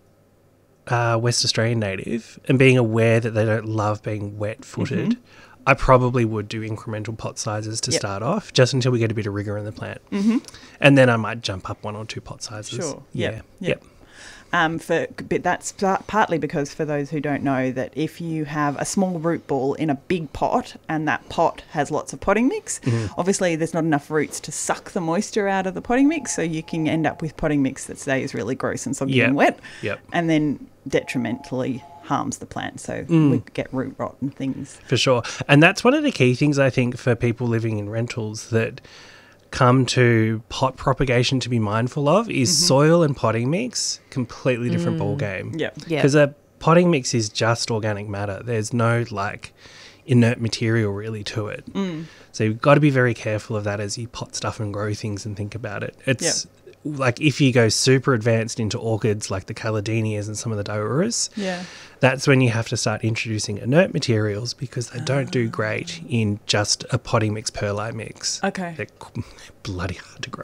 uh, West Australian native and being aware that they don't love being wet-footed, Mm-hmm. I probably would do incremental pot sizes to Yep. start off, just until we get a bit of rigor in the plant. Mm-hmm. And then I might jump up one or two pot sizes. Sure. Yeah. Yep. Yep. Yep. Um, for but that's pa- partly because, for those who don't know, that if you have a small root ball in a big pot and that pot has lots of potting mix, Mm-hmm. obviously there's not enough roots to suck the moisture out of the potting mix, so you can end up with potting mix that stays really gross and soggy Yep. and wet, Yep. and then detrimentally harms the plant. So Mm. we get root rot and things. For sure. And that's one of the key things, I think, for people living in rentals that come to pot propagation to be mindful of is Mm-hmm. soil and potting mix, completely different ball game. Yep. Yeah. Because a potting mix is just organic matter. There's no, like, inert material really to it. Mm. So you've got to be very careful of that as you pot stuff and grow things and think about it. It's like if you go super advanced into orchids like the Caladinas and some of the Dioras, Yeah. that's when you have to start introducing inert materials because they don't do great in just a potting mix perlite mix. Okay. They're c- bloody hard to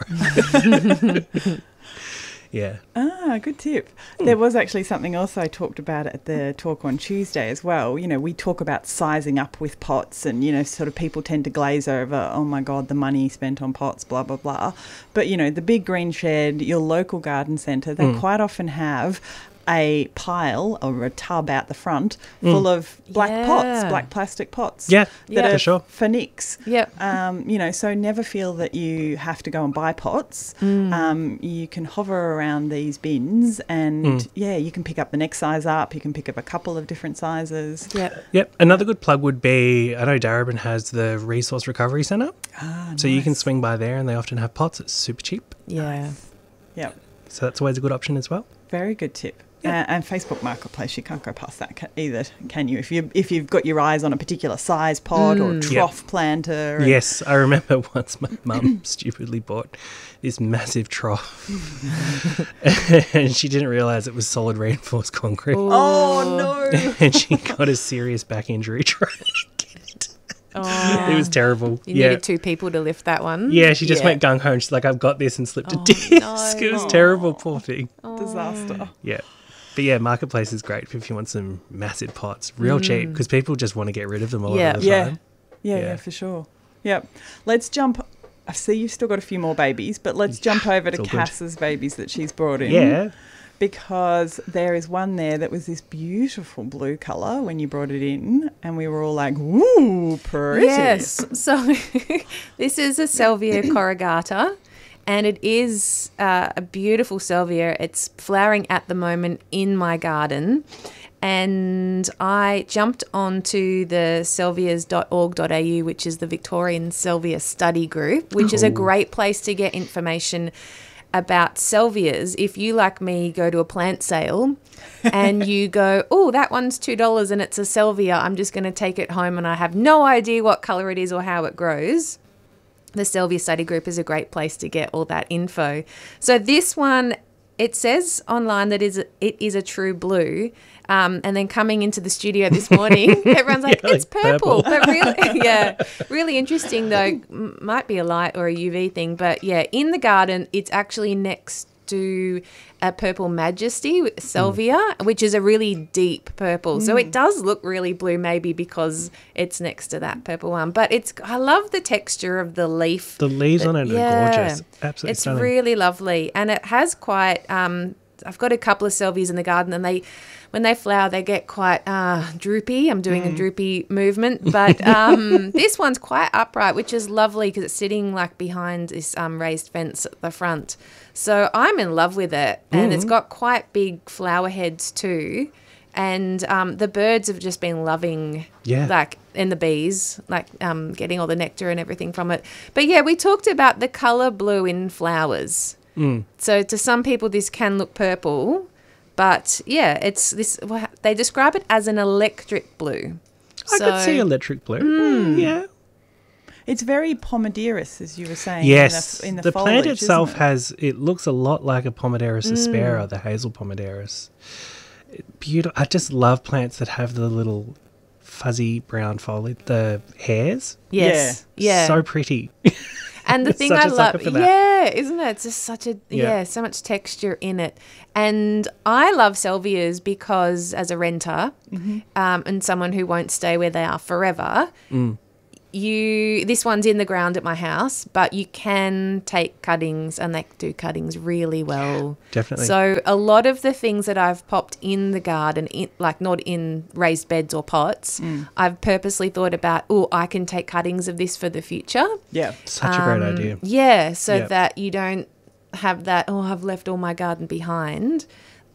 grow. Yeah. Ah, good tip. There was actually something else I talked about at the talk on Tuesday as well. You know, we talk about sizing up with pots and, you know, sort of people tend to glaze over, oh my God, the money spent on pots, blah, blah, blah. But, you know, the big green shed, your local garden centre, they Mm. quite often have a pile or a tub out the front full of black pots, Yeah. black plastic pots. Yeah, that Yeah. are for sure. for nicks. Yep. Um, you know, so never feel that you have to go and buy pots. Mm. Um, you can hover around these bins and, Mm. yeah, you can pick up the next size up. You can pick up a couple of different sizes. Yep. Yep. Another good plug would be, I know Darebin has the Resource Recovery Centre. Ah, So you can nice. swing by there and they often have pots. It's super cheap. Yeah. Yep, So that's always a good option as well. very good tip. Uh, and Facebook Marketplace, you can't go past that ca- either, can you? If you if you've got your eyes on a particular size pod or Mm. trough planter. and- Yes, I remember once my mum stupidly bought this massive trough and she didn't realise it was solid reinforced concrete. Oh no! And she got a serious back injury trying to get it. Oh. It was terrible. You yeah. needed two people to lift that one. Yeah, she just Yeah. went gung ho and she's like, I've got this, and slipped a Oh, disc. no. It was Oh. terrible, poor thing. Disaster. Yeah. But yeah, Marketplace is great if you want some massive pots. Real cheap because people just want to get rid of them a lot Yeah. of the Yeah. time. Yeah, yeah, Yeah. for sure. Yep. Let's jump. I see you've still got a few more babies, but let's jump over to It's all good. Cass's babies that she's brought in. Yeah. Because there is one there that was this beautiful blue colour when you brought it in, and we were all like, "Ooh, pretty!" Yes. So this is a Salvia corrugata, and it is uh, a beautiful salvia. It's flowering at the moment in my garden. And I jumped onto the salvias dot org dot a u, which is the Victorian Salvia Study Group, which is a great place to get information about salvias. If you, like me, go to a plant sale and you go, oh, that one's two dollars and it's a salvia, I'm just going to take it home and I have no idea what colour it is or how it grows, the Salvia Study Group is a great place to get all that info. So this one, it says online that is it is a true blue. Um, and then coming into the studio this morning, everyone's like, Yeah, it's like purple. purple. But really, yeah, really interesting though. M- might be a light or a U V thing. But yeah, in the garden, it's actually next to a purple majesty with salvia, mm. which is a really deep purple. Mm. So it does look really blue, maybe because it's next to that purple one. But it's I love the texture of the leaf. The leaves on it Yeah. are gorgeous. Absolutely It's stunning. really lovely, and it has quite. Um, I've got a couple of salvias in the garden, and they, when they flower, they get quite uh, droopy. I'm doing Mm. a droopy movement, but um, this one's quite upright, which is lovely because it's sitting like behind this um, raised fence at the front. So I'm in love with it, and Mm. it's got quite big flower heads too. And um, the birds have just been loving, Yeah. like, and the bees, like um, getting all the nectar and everything from it. But yeah, we talked about the colour blue in flowers. Mm. So to some people, this can look purple, but yeah, it's this. Well, they describe it as an electric blue. I So- could see electric blue. Mm. Yeah. It's very pomaderous, as you were saying. Yes. In the, in the, the foliage, plant itself isn't it? has, it looks a lot like a Pomaderus Mm. aspera, the hazel Pomaderus. Beautiful. I just love plants that have the little fuzzy brown foliage, the hairs. Yes. Yeah. So pretty. And the thing Such I a sucker love, for that. yeah, isn't it? It's just such a, yeah. Yeah. so much texture in it. And I love salvias because as a renter Mm-hmm. um, and someone who won't stay where they are forever, Mm. you, this one's in the ground at my house, but you can take cuttings and they do cuttings really well. Definitely. So a lot of the things that I've popped in the garden, in, like not in raised beds or pots, Mm. I've purposely thought about, oh, I can take cuttings of this for the future. Yeah. Such a great Um, idea. Yeah, so Yep. that you don't have that, oh, I've left all my garden behind.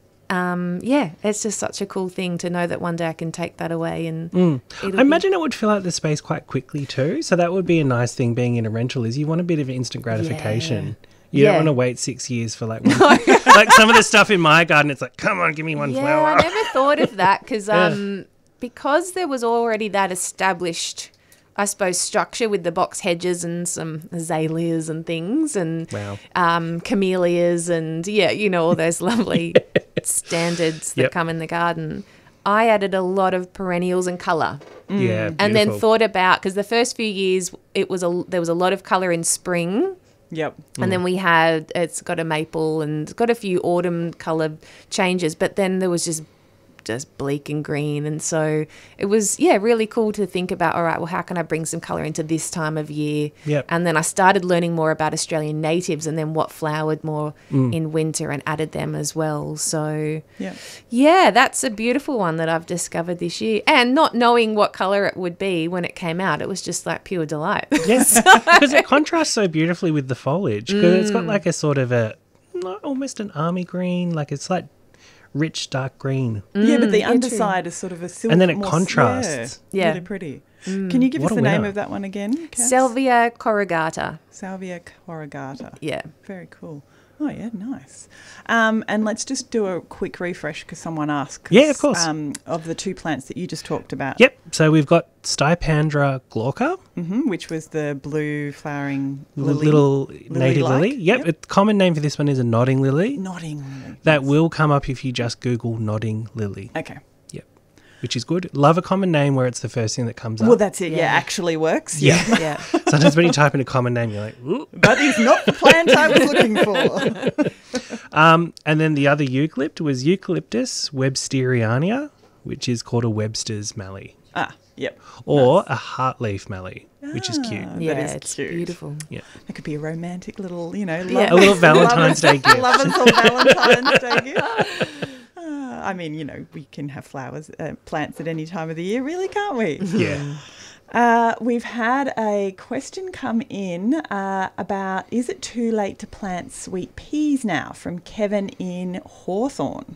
Um, yeah, it's just such a cool thing to know that one day I can take that away and Mm. it'll I be- imagine it would fill out the space quite quickly too. So that would be a nice thing being in a rental is you want a bit of instant gratification. You Yeah. don't want to wait six years for like one, like some of the stuff in my garden. It's like, come on, give me one yeah, flower. I never thought of that because Yeah. um, because there was already that established, I suppose, structure with the box hedges and some azaleas and things and Wow. um, camellias and, yeah, you know, all those lovely standards that Yep. come in the garden. I added a lot of perennials and colour. Yeah, And then beautiful. thought about, because the first few years it was a, there was a lot of colour in spring. Yep. And then we had, it's got a maple and it's got a few autumn colour changes, but then there was just just bleak and green. And so it was, yeah, really cool to think about, all right, well, how can I bring some colour into this time of year? Yep. And then I started learning more about Australian natives and then what flowered more Mm. in winter and added them as well. So, Yep. yeah, that's a beautiful one that I've discovered this year. And not knowing what colour it would be when it came out, it was just like pure delight. Yes, because it contrasts so beautifully with the foliage. Because it's Mm. got like a sort of a, not almost an army green, like it's like rich dark green. Yeah, but the Mm, yeah, true. underside is sort of a silver. And then it more- contrasts. Yeah, Yeah. really pretty. Can you give What us a the name winner. of that one again? Cass? Salvia corrugata. Salvia corrugata. Yeah. Very cool. Oh, yeah, nice. Um, and let's just do a quick refresh because someone asked. 'cause, Yeah, of course. Um, of the two plants that you just talked about. Yep. So we've got Stipandra glauca, hmm which was the blue flowering little, lily. little native Lily-like. lily. Yep. Yep. A common name for this one is a nodding lily. Nodding lily. That will come up if you just Google nodding lily. Okay. Yep. Which is good. Love a common name where it's the first thing that comes up. Well, that's it. Yeah, Yeah. actually works. Yeah. Yeah. Sometimes when you type in a common name, you're like, ooh. But it's not the plant I was looking for. Um, and then the other eucalypt was Eucalyptus websteriana, which is called a Webster's mallee, ah, yep. or a heartleaf mallee, which is cute. Ah, Yeah, that is it's cute. beautiful. Yeah. It could be a romantic little, you know, Yeah. A little Valentine's Day gift. Lovers or Valentine's Day gift. Ah, I mean, you know, we can have flowers, uh, plants at any time of the year, really, can't we? Yeah. Uh, we've had a question come in uh, about, is it too late to plant sweet peas now, from Kevin in Hawthorne.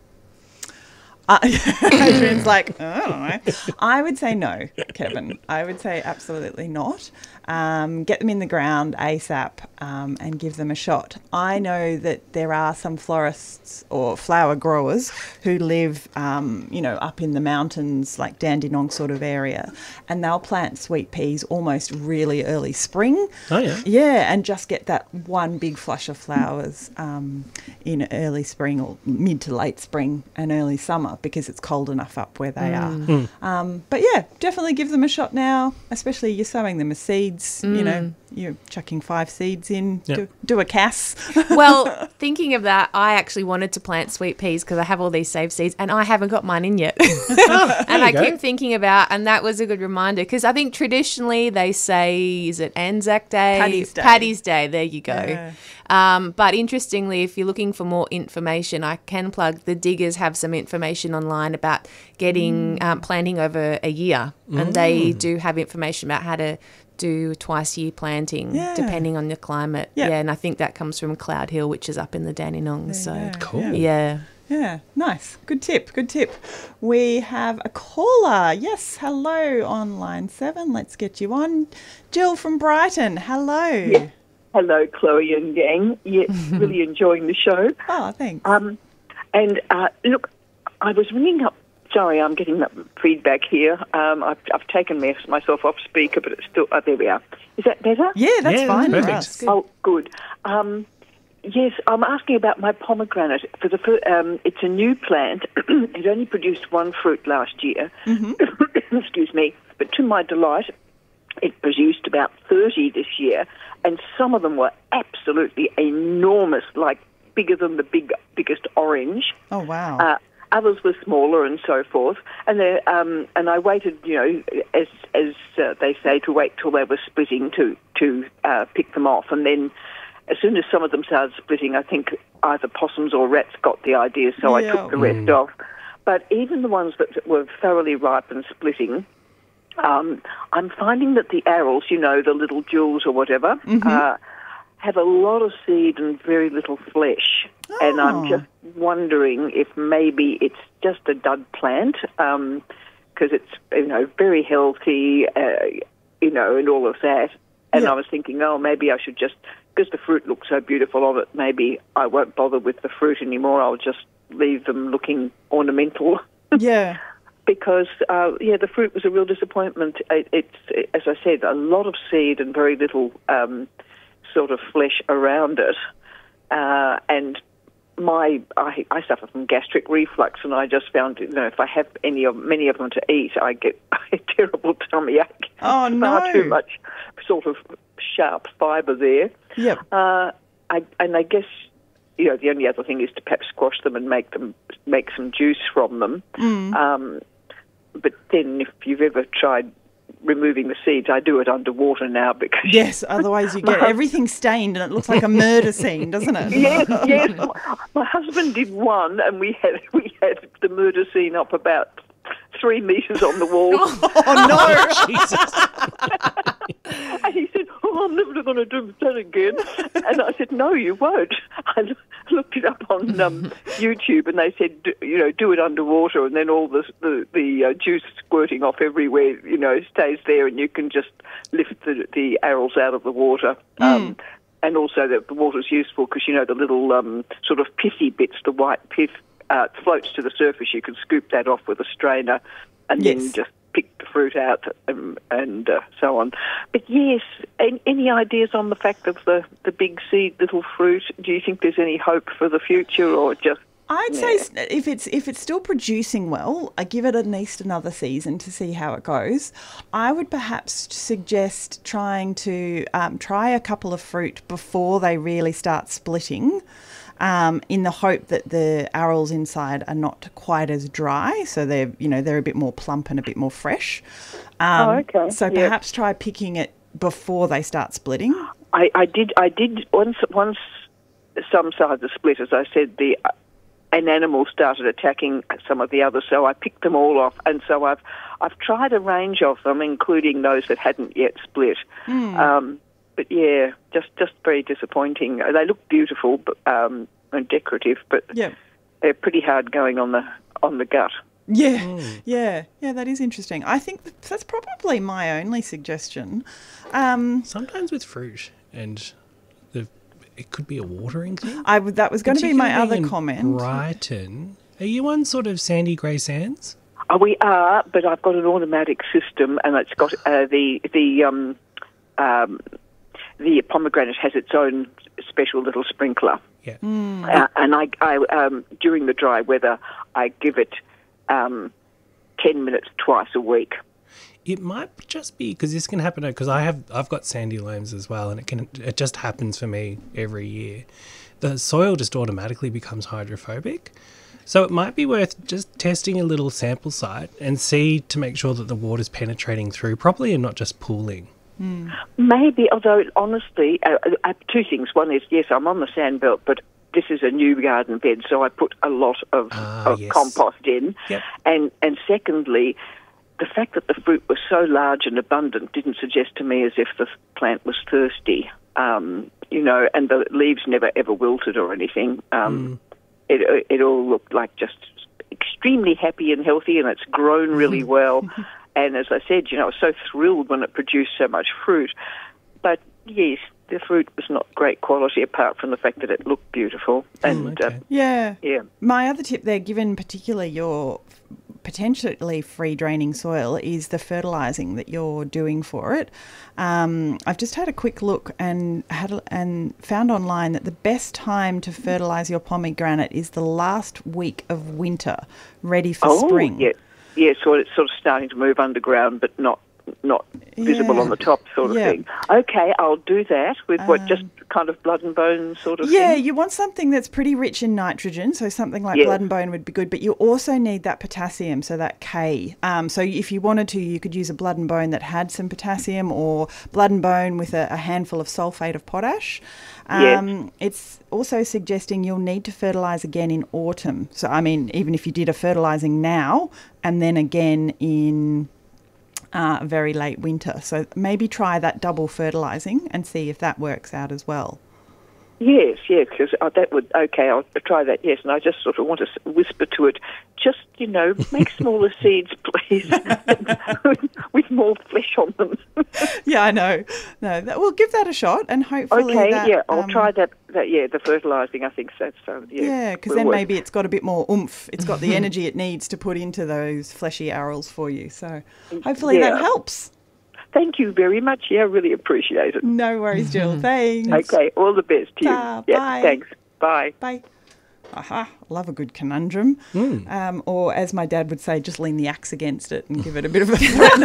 Uh, Adrian's like, I don't know. I would say no, Kevin. I would say absolutely not. Um, get them in the ground ASAP um, and give them a shot. I know that there are some florists or flower growers who live, um, you know, up in the mountains, like Dandenong sort of area, and they'll plant sweet peas almost really early spring. Oh, yeah. Yeah, and just get that one big flush of flowers um, in early spring or mid to late spring and early summer because it's cold enough up where they Mm. are. Um, but yeah, definitely give them a shot now, especially you're sowing them as seeds, you know, you're chucking five seeds in, Yep. do, do a Cass. Well, thinking of that, I actually wanted to plant sweet peas because I have all these saved seeds and I haven't got mine in yet. and I go. keep thinking about, and that was a good reminder because I think traditionally they say, is it Anzac Day? Paddy's Day. Paddy's Day, there you go. Yeah. Um, but interestingly, if you're looking for more information, I can plug the Diggers have some information online about getting um, planting over a year. And they do have information about how to do twice year planting Yeah. depending on the climate. Yeah. Yeah, and I think that comes from Cloud Hill, which is up in the Dandenong. So, Yeah, Cool. yeah. yeah. Yeah, nice. Good tip, good tip. We have a caller. Yes, hello on line seven. Let's get you on. Jill from Brighton, hello. Yes. Hello, Chloe and gang. Yes, really enjoying the show. Oh, thanks. Um, and uh, look, I was ringing up. Sorry, I'm getting that feedback here. Um, I've, I've taken my, myself off speaker, but it's still. Oh, there we are. Is that better? Yeah, that's Yeah, fine. perfect. for us. Oh, good. Um, yes, I'm asking about my pomegranate. For the fir- um, it's a new plant. It only produced one fruit last year. Mm-hmm. Excuse me. But to my delight, it produced about thirty this year, and some of them were absolutely enormous, like bigger than the big biggest orange. Oh, wow. Uh, others were smaller and so forth. And they, um, and I waited, you know, as as uh, they say, to wait till they were splitting to to uh, pick them off. And then, as soon as some of them started splitting, I think either possums or rats got the idea, so Yeah. I took the rest off. But even the ones that were thoroughly ripe and splitting, um, I'm finding that the arils, you know, the little jewels or whatever, uh, have a lot of seed and very little flesh. And I'm Oh. just wondering if maybe it's just a dud plant, because it's, you know, very healthy, uh, you know, and all of that. And Yeah. I was thinking, oh, maybe I should just, because the fruit looks so beautiful on it, maybe I won't bother with the fruit anymore. I'll just leave them looking ornamental. Yeah. Because, uh, yeah, the fruit was a real disappointment. It, it's, as I said, a lot of seed and very little um, sort of flesh around it. Uh, and my, I, I suffer from gastric reflux, and I just found, you know, if I have any of many of them to eat, I get a terrible tummy ache. Oh, Far no. too much sort of sharp fibre there. Yep. Uh, I, and I guess, you know, the only other thing is to perhaps squash them and make them make some juice from them. Mm. Um, but then, if you've ever tried removing the seeds, I do it underwater now because Yes, otherwise you get everything stained and it looks like a murder scene, doesn't it? yes, yes. My, my husband did one, and we had we had the murder scene up about three metres on the wall. Oh, no. Jesus. And he said, oh, I'm never going to do that again. And I said, no, you won't. I l- looked it up on um, YouTube, and they said, d- you know, do it underwater, and then all the the, the uh, juice squirting off everywhere, you know, stays there, and you can just lift the, the arils out of the water. Um, and also the, the water's useful because, you know, the little um, sort of pissy bits, the white pith, uh, floats to the surface. You can scoop that off with a strainer and Yes. then just pick the fruit out um, and uh, so on. But yes, any, any ideas on the fact of the, the big seed, little fruit? Do you think there's any hope for the future, or just... I'd Yeah. say s- if it's if it's still producing well, I give it at least another season to see how it goes. I would perhaps suggest trying to um, try a couple of fruit before they really start splitting, um, in the hope that the arils inside are not quite as dry, so they're you know they're a bit more plump and a bit more fresh. Um, Oh, okay. So Yeah. perhaps try picking it before they start splitting. I, I did, I did once, once some sides are split, as I said, the... an animal started attacking some of the others, so I picked them all off. And so I've I've tried a range of them, including those that hadn't yet split. Um, but yeah, just just very disappointing. They look beautiful, but um, and decorative, but Yeah. they're pretty hard going on the on the gut. Yeah, yeah, yeah. That is interesting. I think th- that's probably my only suggestion. Um, Sometimes with fruit, and the it could be a watering thing. I w- that was going to be my Particularly other in comment. Brighton. Are you on sort of sandy grey sands? Uh, we are, but I've got an automatic system, and it's got uh, the the um, um, the pomegranate has its own special little sprinkler. Yeah. Uh, and I, I um, during the dry weather, I give it um, ten minutes twice a week. It might just be because this can happen because I have I've got sandy loams as well, and it can it just happens for me every year. The soil just automatically becomes hydrophobic, so it might be worth just testing a little sample site and see to make sure that the water's penetrating through properly and not just pooling. Maybe, although honestly, uh, uh, two things. One is, yes, I'm on the sand belt, but this is a new garden bed, so I put a lot of, Ah, of yes. compost in. Yep. And and secondly, the fact that the fruit was so large and abundant didn't suggest to me as if the plant was thirsty. Um, you know, and the leaves never ever wilted or anything. Um, it it all looked like just extremely happy and healthy, and it's grown really well. And as I said, you know, I was so thrilled when it produced so much fruit. But yes, the fruit was not great quality, apart from the fact that it looked beautiful. And okay. uh, Yeah. yeah, My other tip there, given particularly your potentially free draining soil, is the fertilising that you're doing for it. Um, I've just had a quick look and had a- and found online that the best time to fertilise your pomegranate is the last week of winter, ready for oh, spring. yeah, yeah. So it's sort of starting to move underground, but not not visible Yeah. on the top, sort of Yeah. thing. Okay, I'll do that with what just Um, kind of blood and bone sort of Yeah, thing. you want something that's pretty rich in nitrogen, so something like Yes. blood and bone would be good, but you also need that potassium, so that K. Um, so if you wanted to, you could use a blood and bone that had some potassium, or blood and bone with a, a handful of sulfate of potash. Yes. Um, it's also suggesting you'll need to fertilise again in autumn. So, I mean, even if you did a fertilising now and then again in uh, very late winter. So maybe try that double fertilising and see if that works out as well. Yes, yes, because uh, that would, okay, I'll try that, yes. And I just sort of want to s- whisper to it, just, you know, make smaller seeds, please, with, with more flesh on them. Yeah, I know. No, that, we'll give that a shot, and hopefully Okay, that, yeah, I'll um, try that, that, yeah, the fertilising, I think that's, um, yeah. Yeah, because will then work. maybe it's got a bit more oomph. It's got the energy it needs to put into those fleshy arils for you. So hopefully Yeah. that helps. Thank you very much, yeah, I really appreciate it. No worries, Jill. Thanks. Okay, all the best to you. Ta, yeah, bye. thanks. Bye. Bye. Aha, love a good conundrum. Um, or as my dad would say, just lean the axe against it and give it a bit of a threat.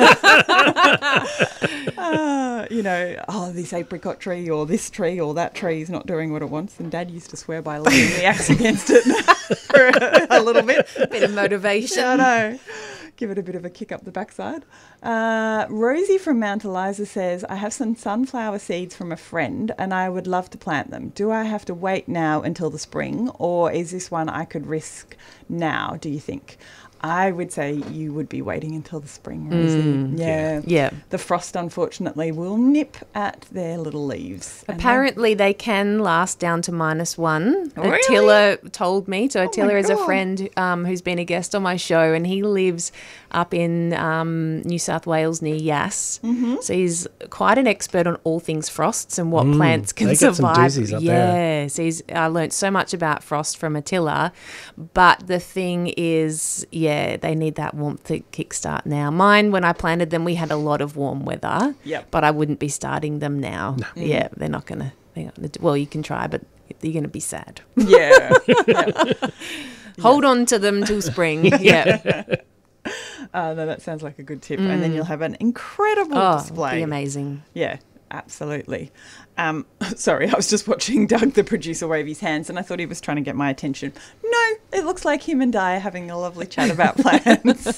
uh, you know, oh, this apricot tree or this tree or that tree is not doing what it wants. And Dad used to swear by leaning the axe against it for a, a little bit. Bit of motivation. Yeah, I know. Give it a bit of a kick up the backside. Uh, Rosie from Mount Eliza says, I have some sunflower seeds from a friend and I would love to plant them. Do I have to wait now until the spring, or is this one I could risk now, do you think? I would say you would be waiting until the spring, Rosie. Mm, yeah. Yeah. The frost, unfortunately, will nip at their little leaves. And they- Apparently, they can last down to minus one. Really? Attila told me. So Oh Attila my is a God. friend um, who's been a guest on my show, and he lives up in um, New South Wales near Yass. Mm-hmm. So he's quite an expert on all things frosts and what Mm, plants can they get some survive. doozies up there. Yes, he's. I learnt so much about frost from Attila, but the thing is, yeah, they need that warmth to kickstart now. Mine, when I planted them, we had a lot of warm weather. Yep. But I wouldn't be starting them now. Yeah, they're not gonna. They're not gonna do, well, you can try, but you're gonna be sad. Yeah. yeah. Hold on to them till spring. Yeah. Uh, no, that sounds like a good tip. And then you'll have an incredible Oh, display. be amazing. Yeah, absolutely. Um, sorry, I was just watching Doug, the producer, wave his hands, and I thought he was trying to get my attention. No, it looks like him and Di are having a lovely chat about plants.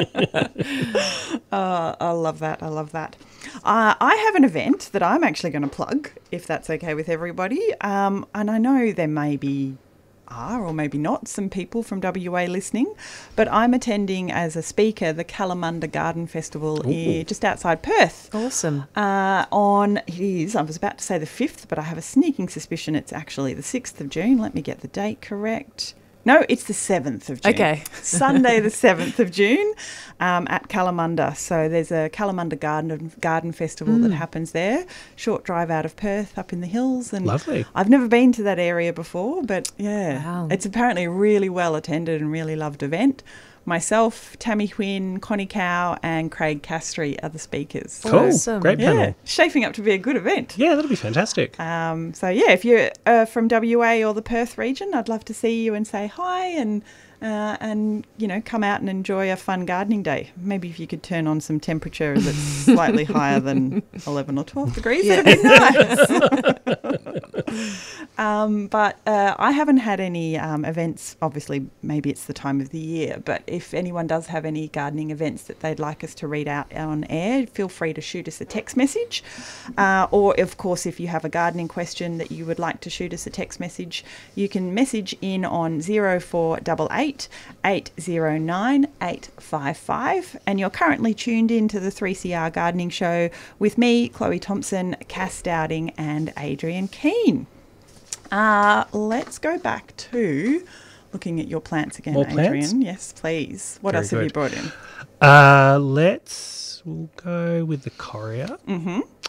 uh, I love that. I love that. Uh, I have an event that I'm actually going to plug, if that's okay with everybody. Um, and I know there may be are or maybe not some people from W A listening, but I'm attending as a speaker the Kalamunda Garden Festival here, just outside Perth. Awesome. Uh, on, it is, I was about to say the fifth, but I have a sneaking suspicion it's actually the sixth of June. Let me get the date correct. No, it's the seventh of June. Okay. Sunday the seventh of June um, at Kalamunda. So there's a Kalamunda Garden Garden Festival Mm. that happens there. Short drive out of Perth up in the hills. And Lovely. I've never been to that area before, but yeah, Wow. it's apparently a really well attended and really loved event. Myself, Tammy Huynh, Connie Cow and Craig Castry are the speakers. Cool. Awesome. Great panel. Yeah, shaping up to be a good event. Yeah, that'll be fantastic. Um, so yeah, if you're uh, from W A or the Perth region, I'd love to see you and say hi and uh, and you know come out and enjoy a fun gardening day. Maybe if you could turn on some temperature that's slightly higher than eleven or twelve degrees, Yeah. that'd be nice. um, but uh, I haven't had any um, events. Obviously, maybe it's the time of the year. But if anyone does have any gardening events that they'd like us to read out on air, feel free to shoot us a text message. Uh, or, of course, if you have a gardening question that you would like to shoot us a text message, you can message in on zero four eight eight, eight zero nine, eight five five. And you're currently tuned in to the three C R Gardening Show with me, Chloe Thompson, Cass Dowding and Adrian Keane. Uh, let's go back to looking at your plants again, More Adrian. plants? Yes, please. What Very else have you good. brought in? Uh, let's we'll go with the Coria. Mm-hmm.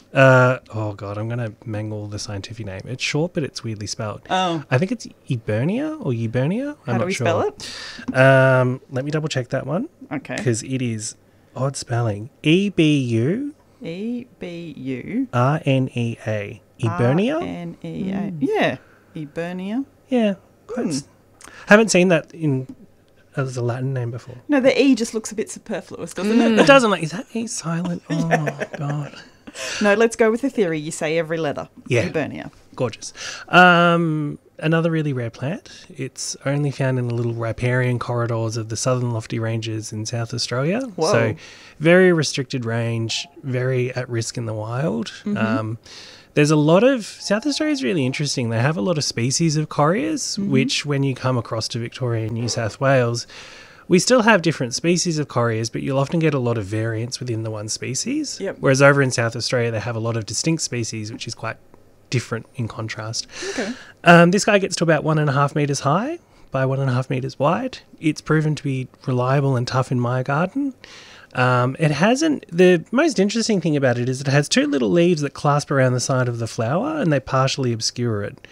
Uh, oh, God, I'm going to mangle the scientific name. It's short, but it's weirdly spelled. Oh. I think it's Ebernia or Ebernia. I'm How not do we sure. spell it? Um, let me double check that one. Okay. Because it is odd spelling. E B U E B U R N E A. Ebernia? R N E A. Yeah. Ebernia. Yeah. Quite. Haven't seen that in as a Latin name before. No, the E just looks a bit superfluous, doesn't it? It doesn't like, is that E silent? Oh, God. No, let's go with the theory. You say every letter. Yeah. Ebernia. Gorgeous. Um, another really rare plant. It's only found in the little riparian corridors of the southern lofty ranges in South Australia. Whoa. So very restricted range, very at risk in the wild. Mm-hmm. Um, there's a lot of, South Australia is really interesting. They have a lot of species of correas, Mm-hmm. which when you come across to Victoria and New South Wales, we still have different species of correas, but you'll often get a lot of variance within the one species. Yep. Whereas over in South Australia, they have a lot of distinct species, which is quite different in contrast. Okay. Um, this guy gets to about one and a half metres high by one and a half metres wide. It's proven to be reliable and tough in my garden. Um, it hasn't, the most interesting thing about it is it has two little leaves that clasp around the side of the flower and they partially obscure it.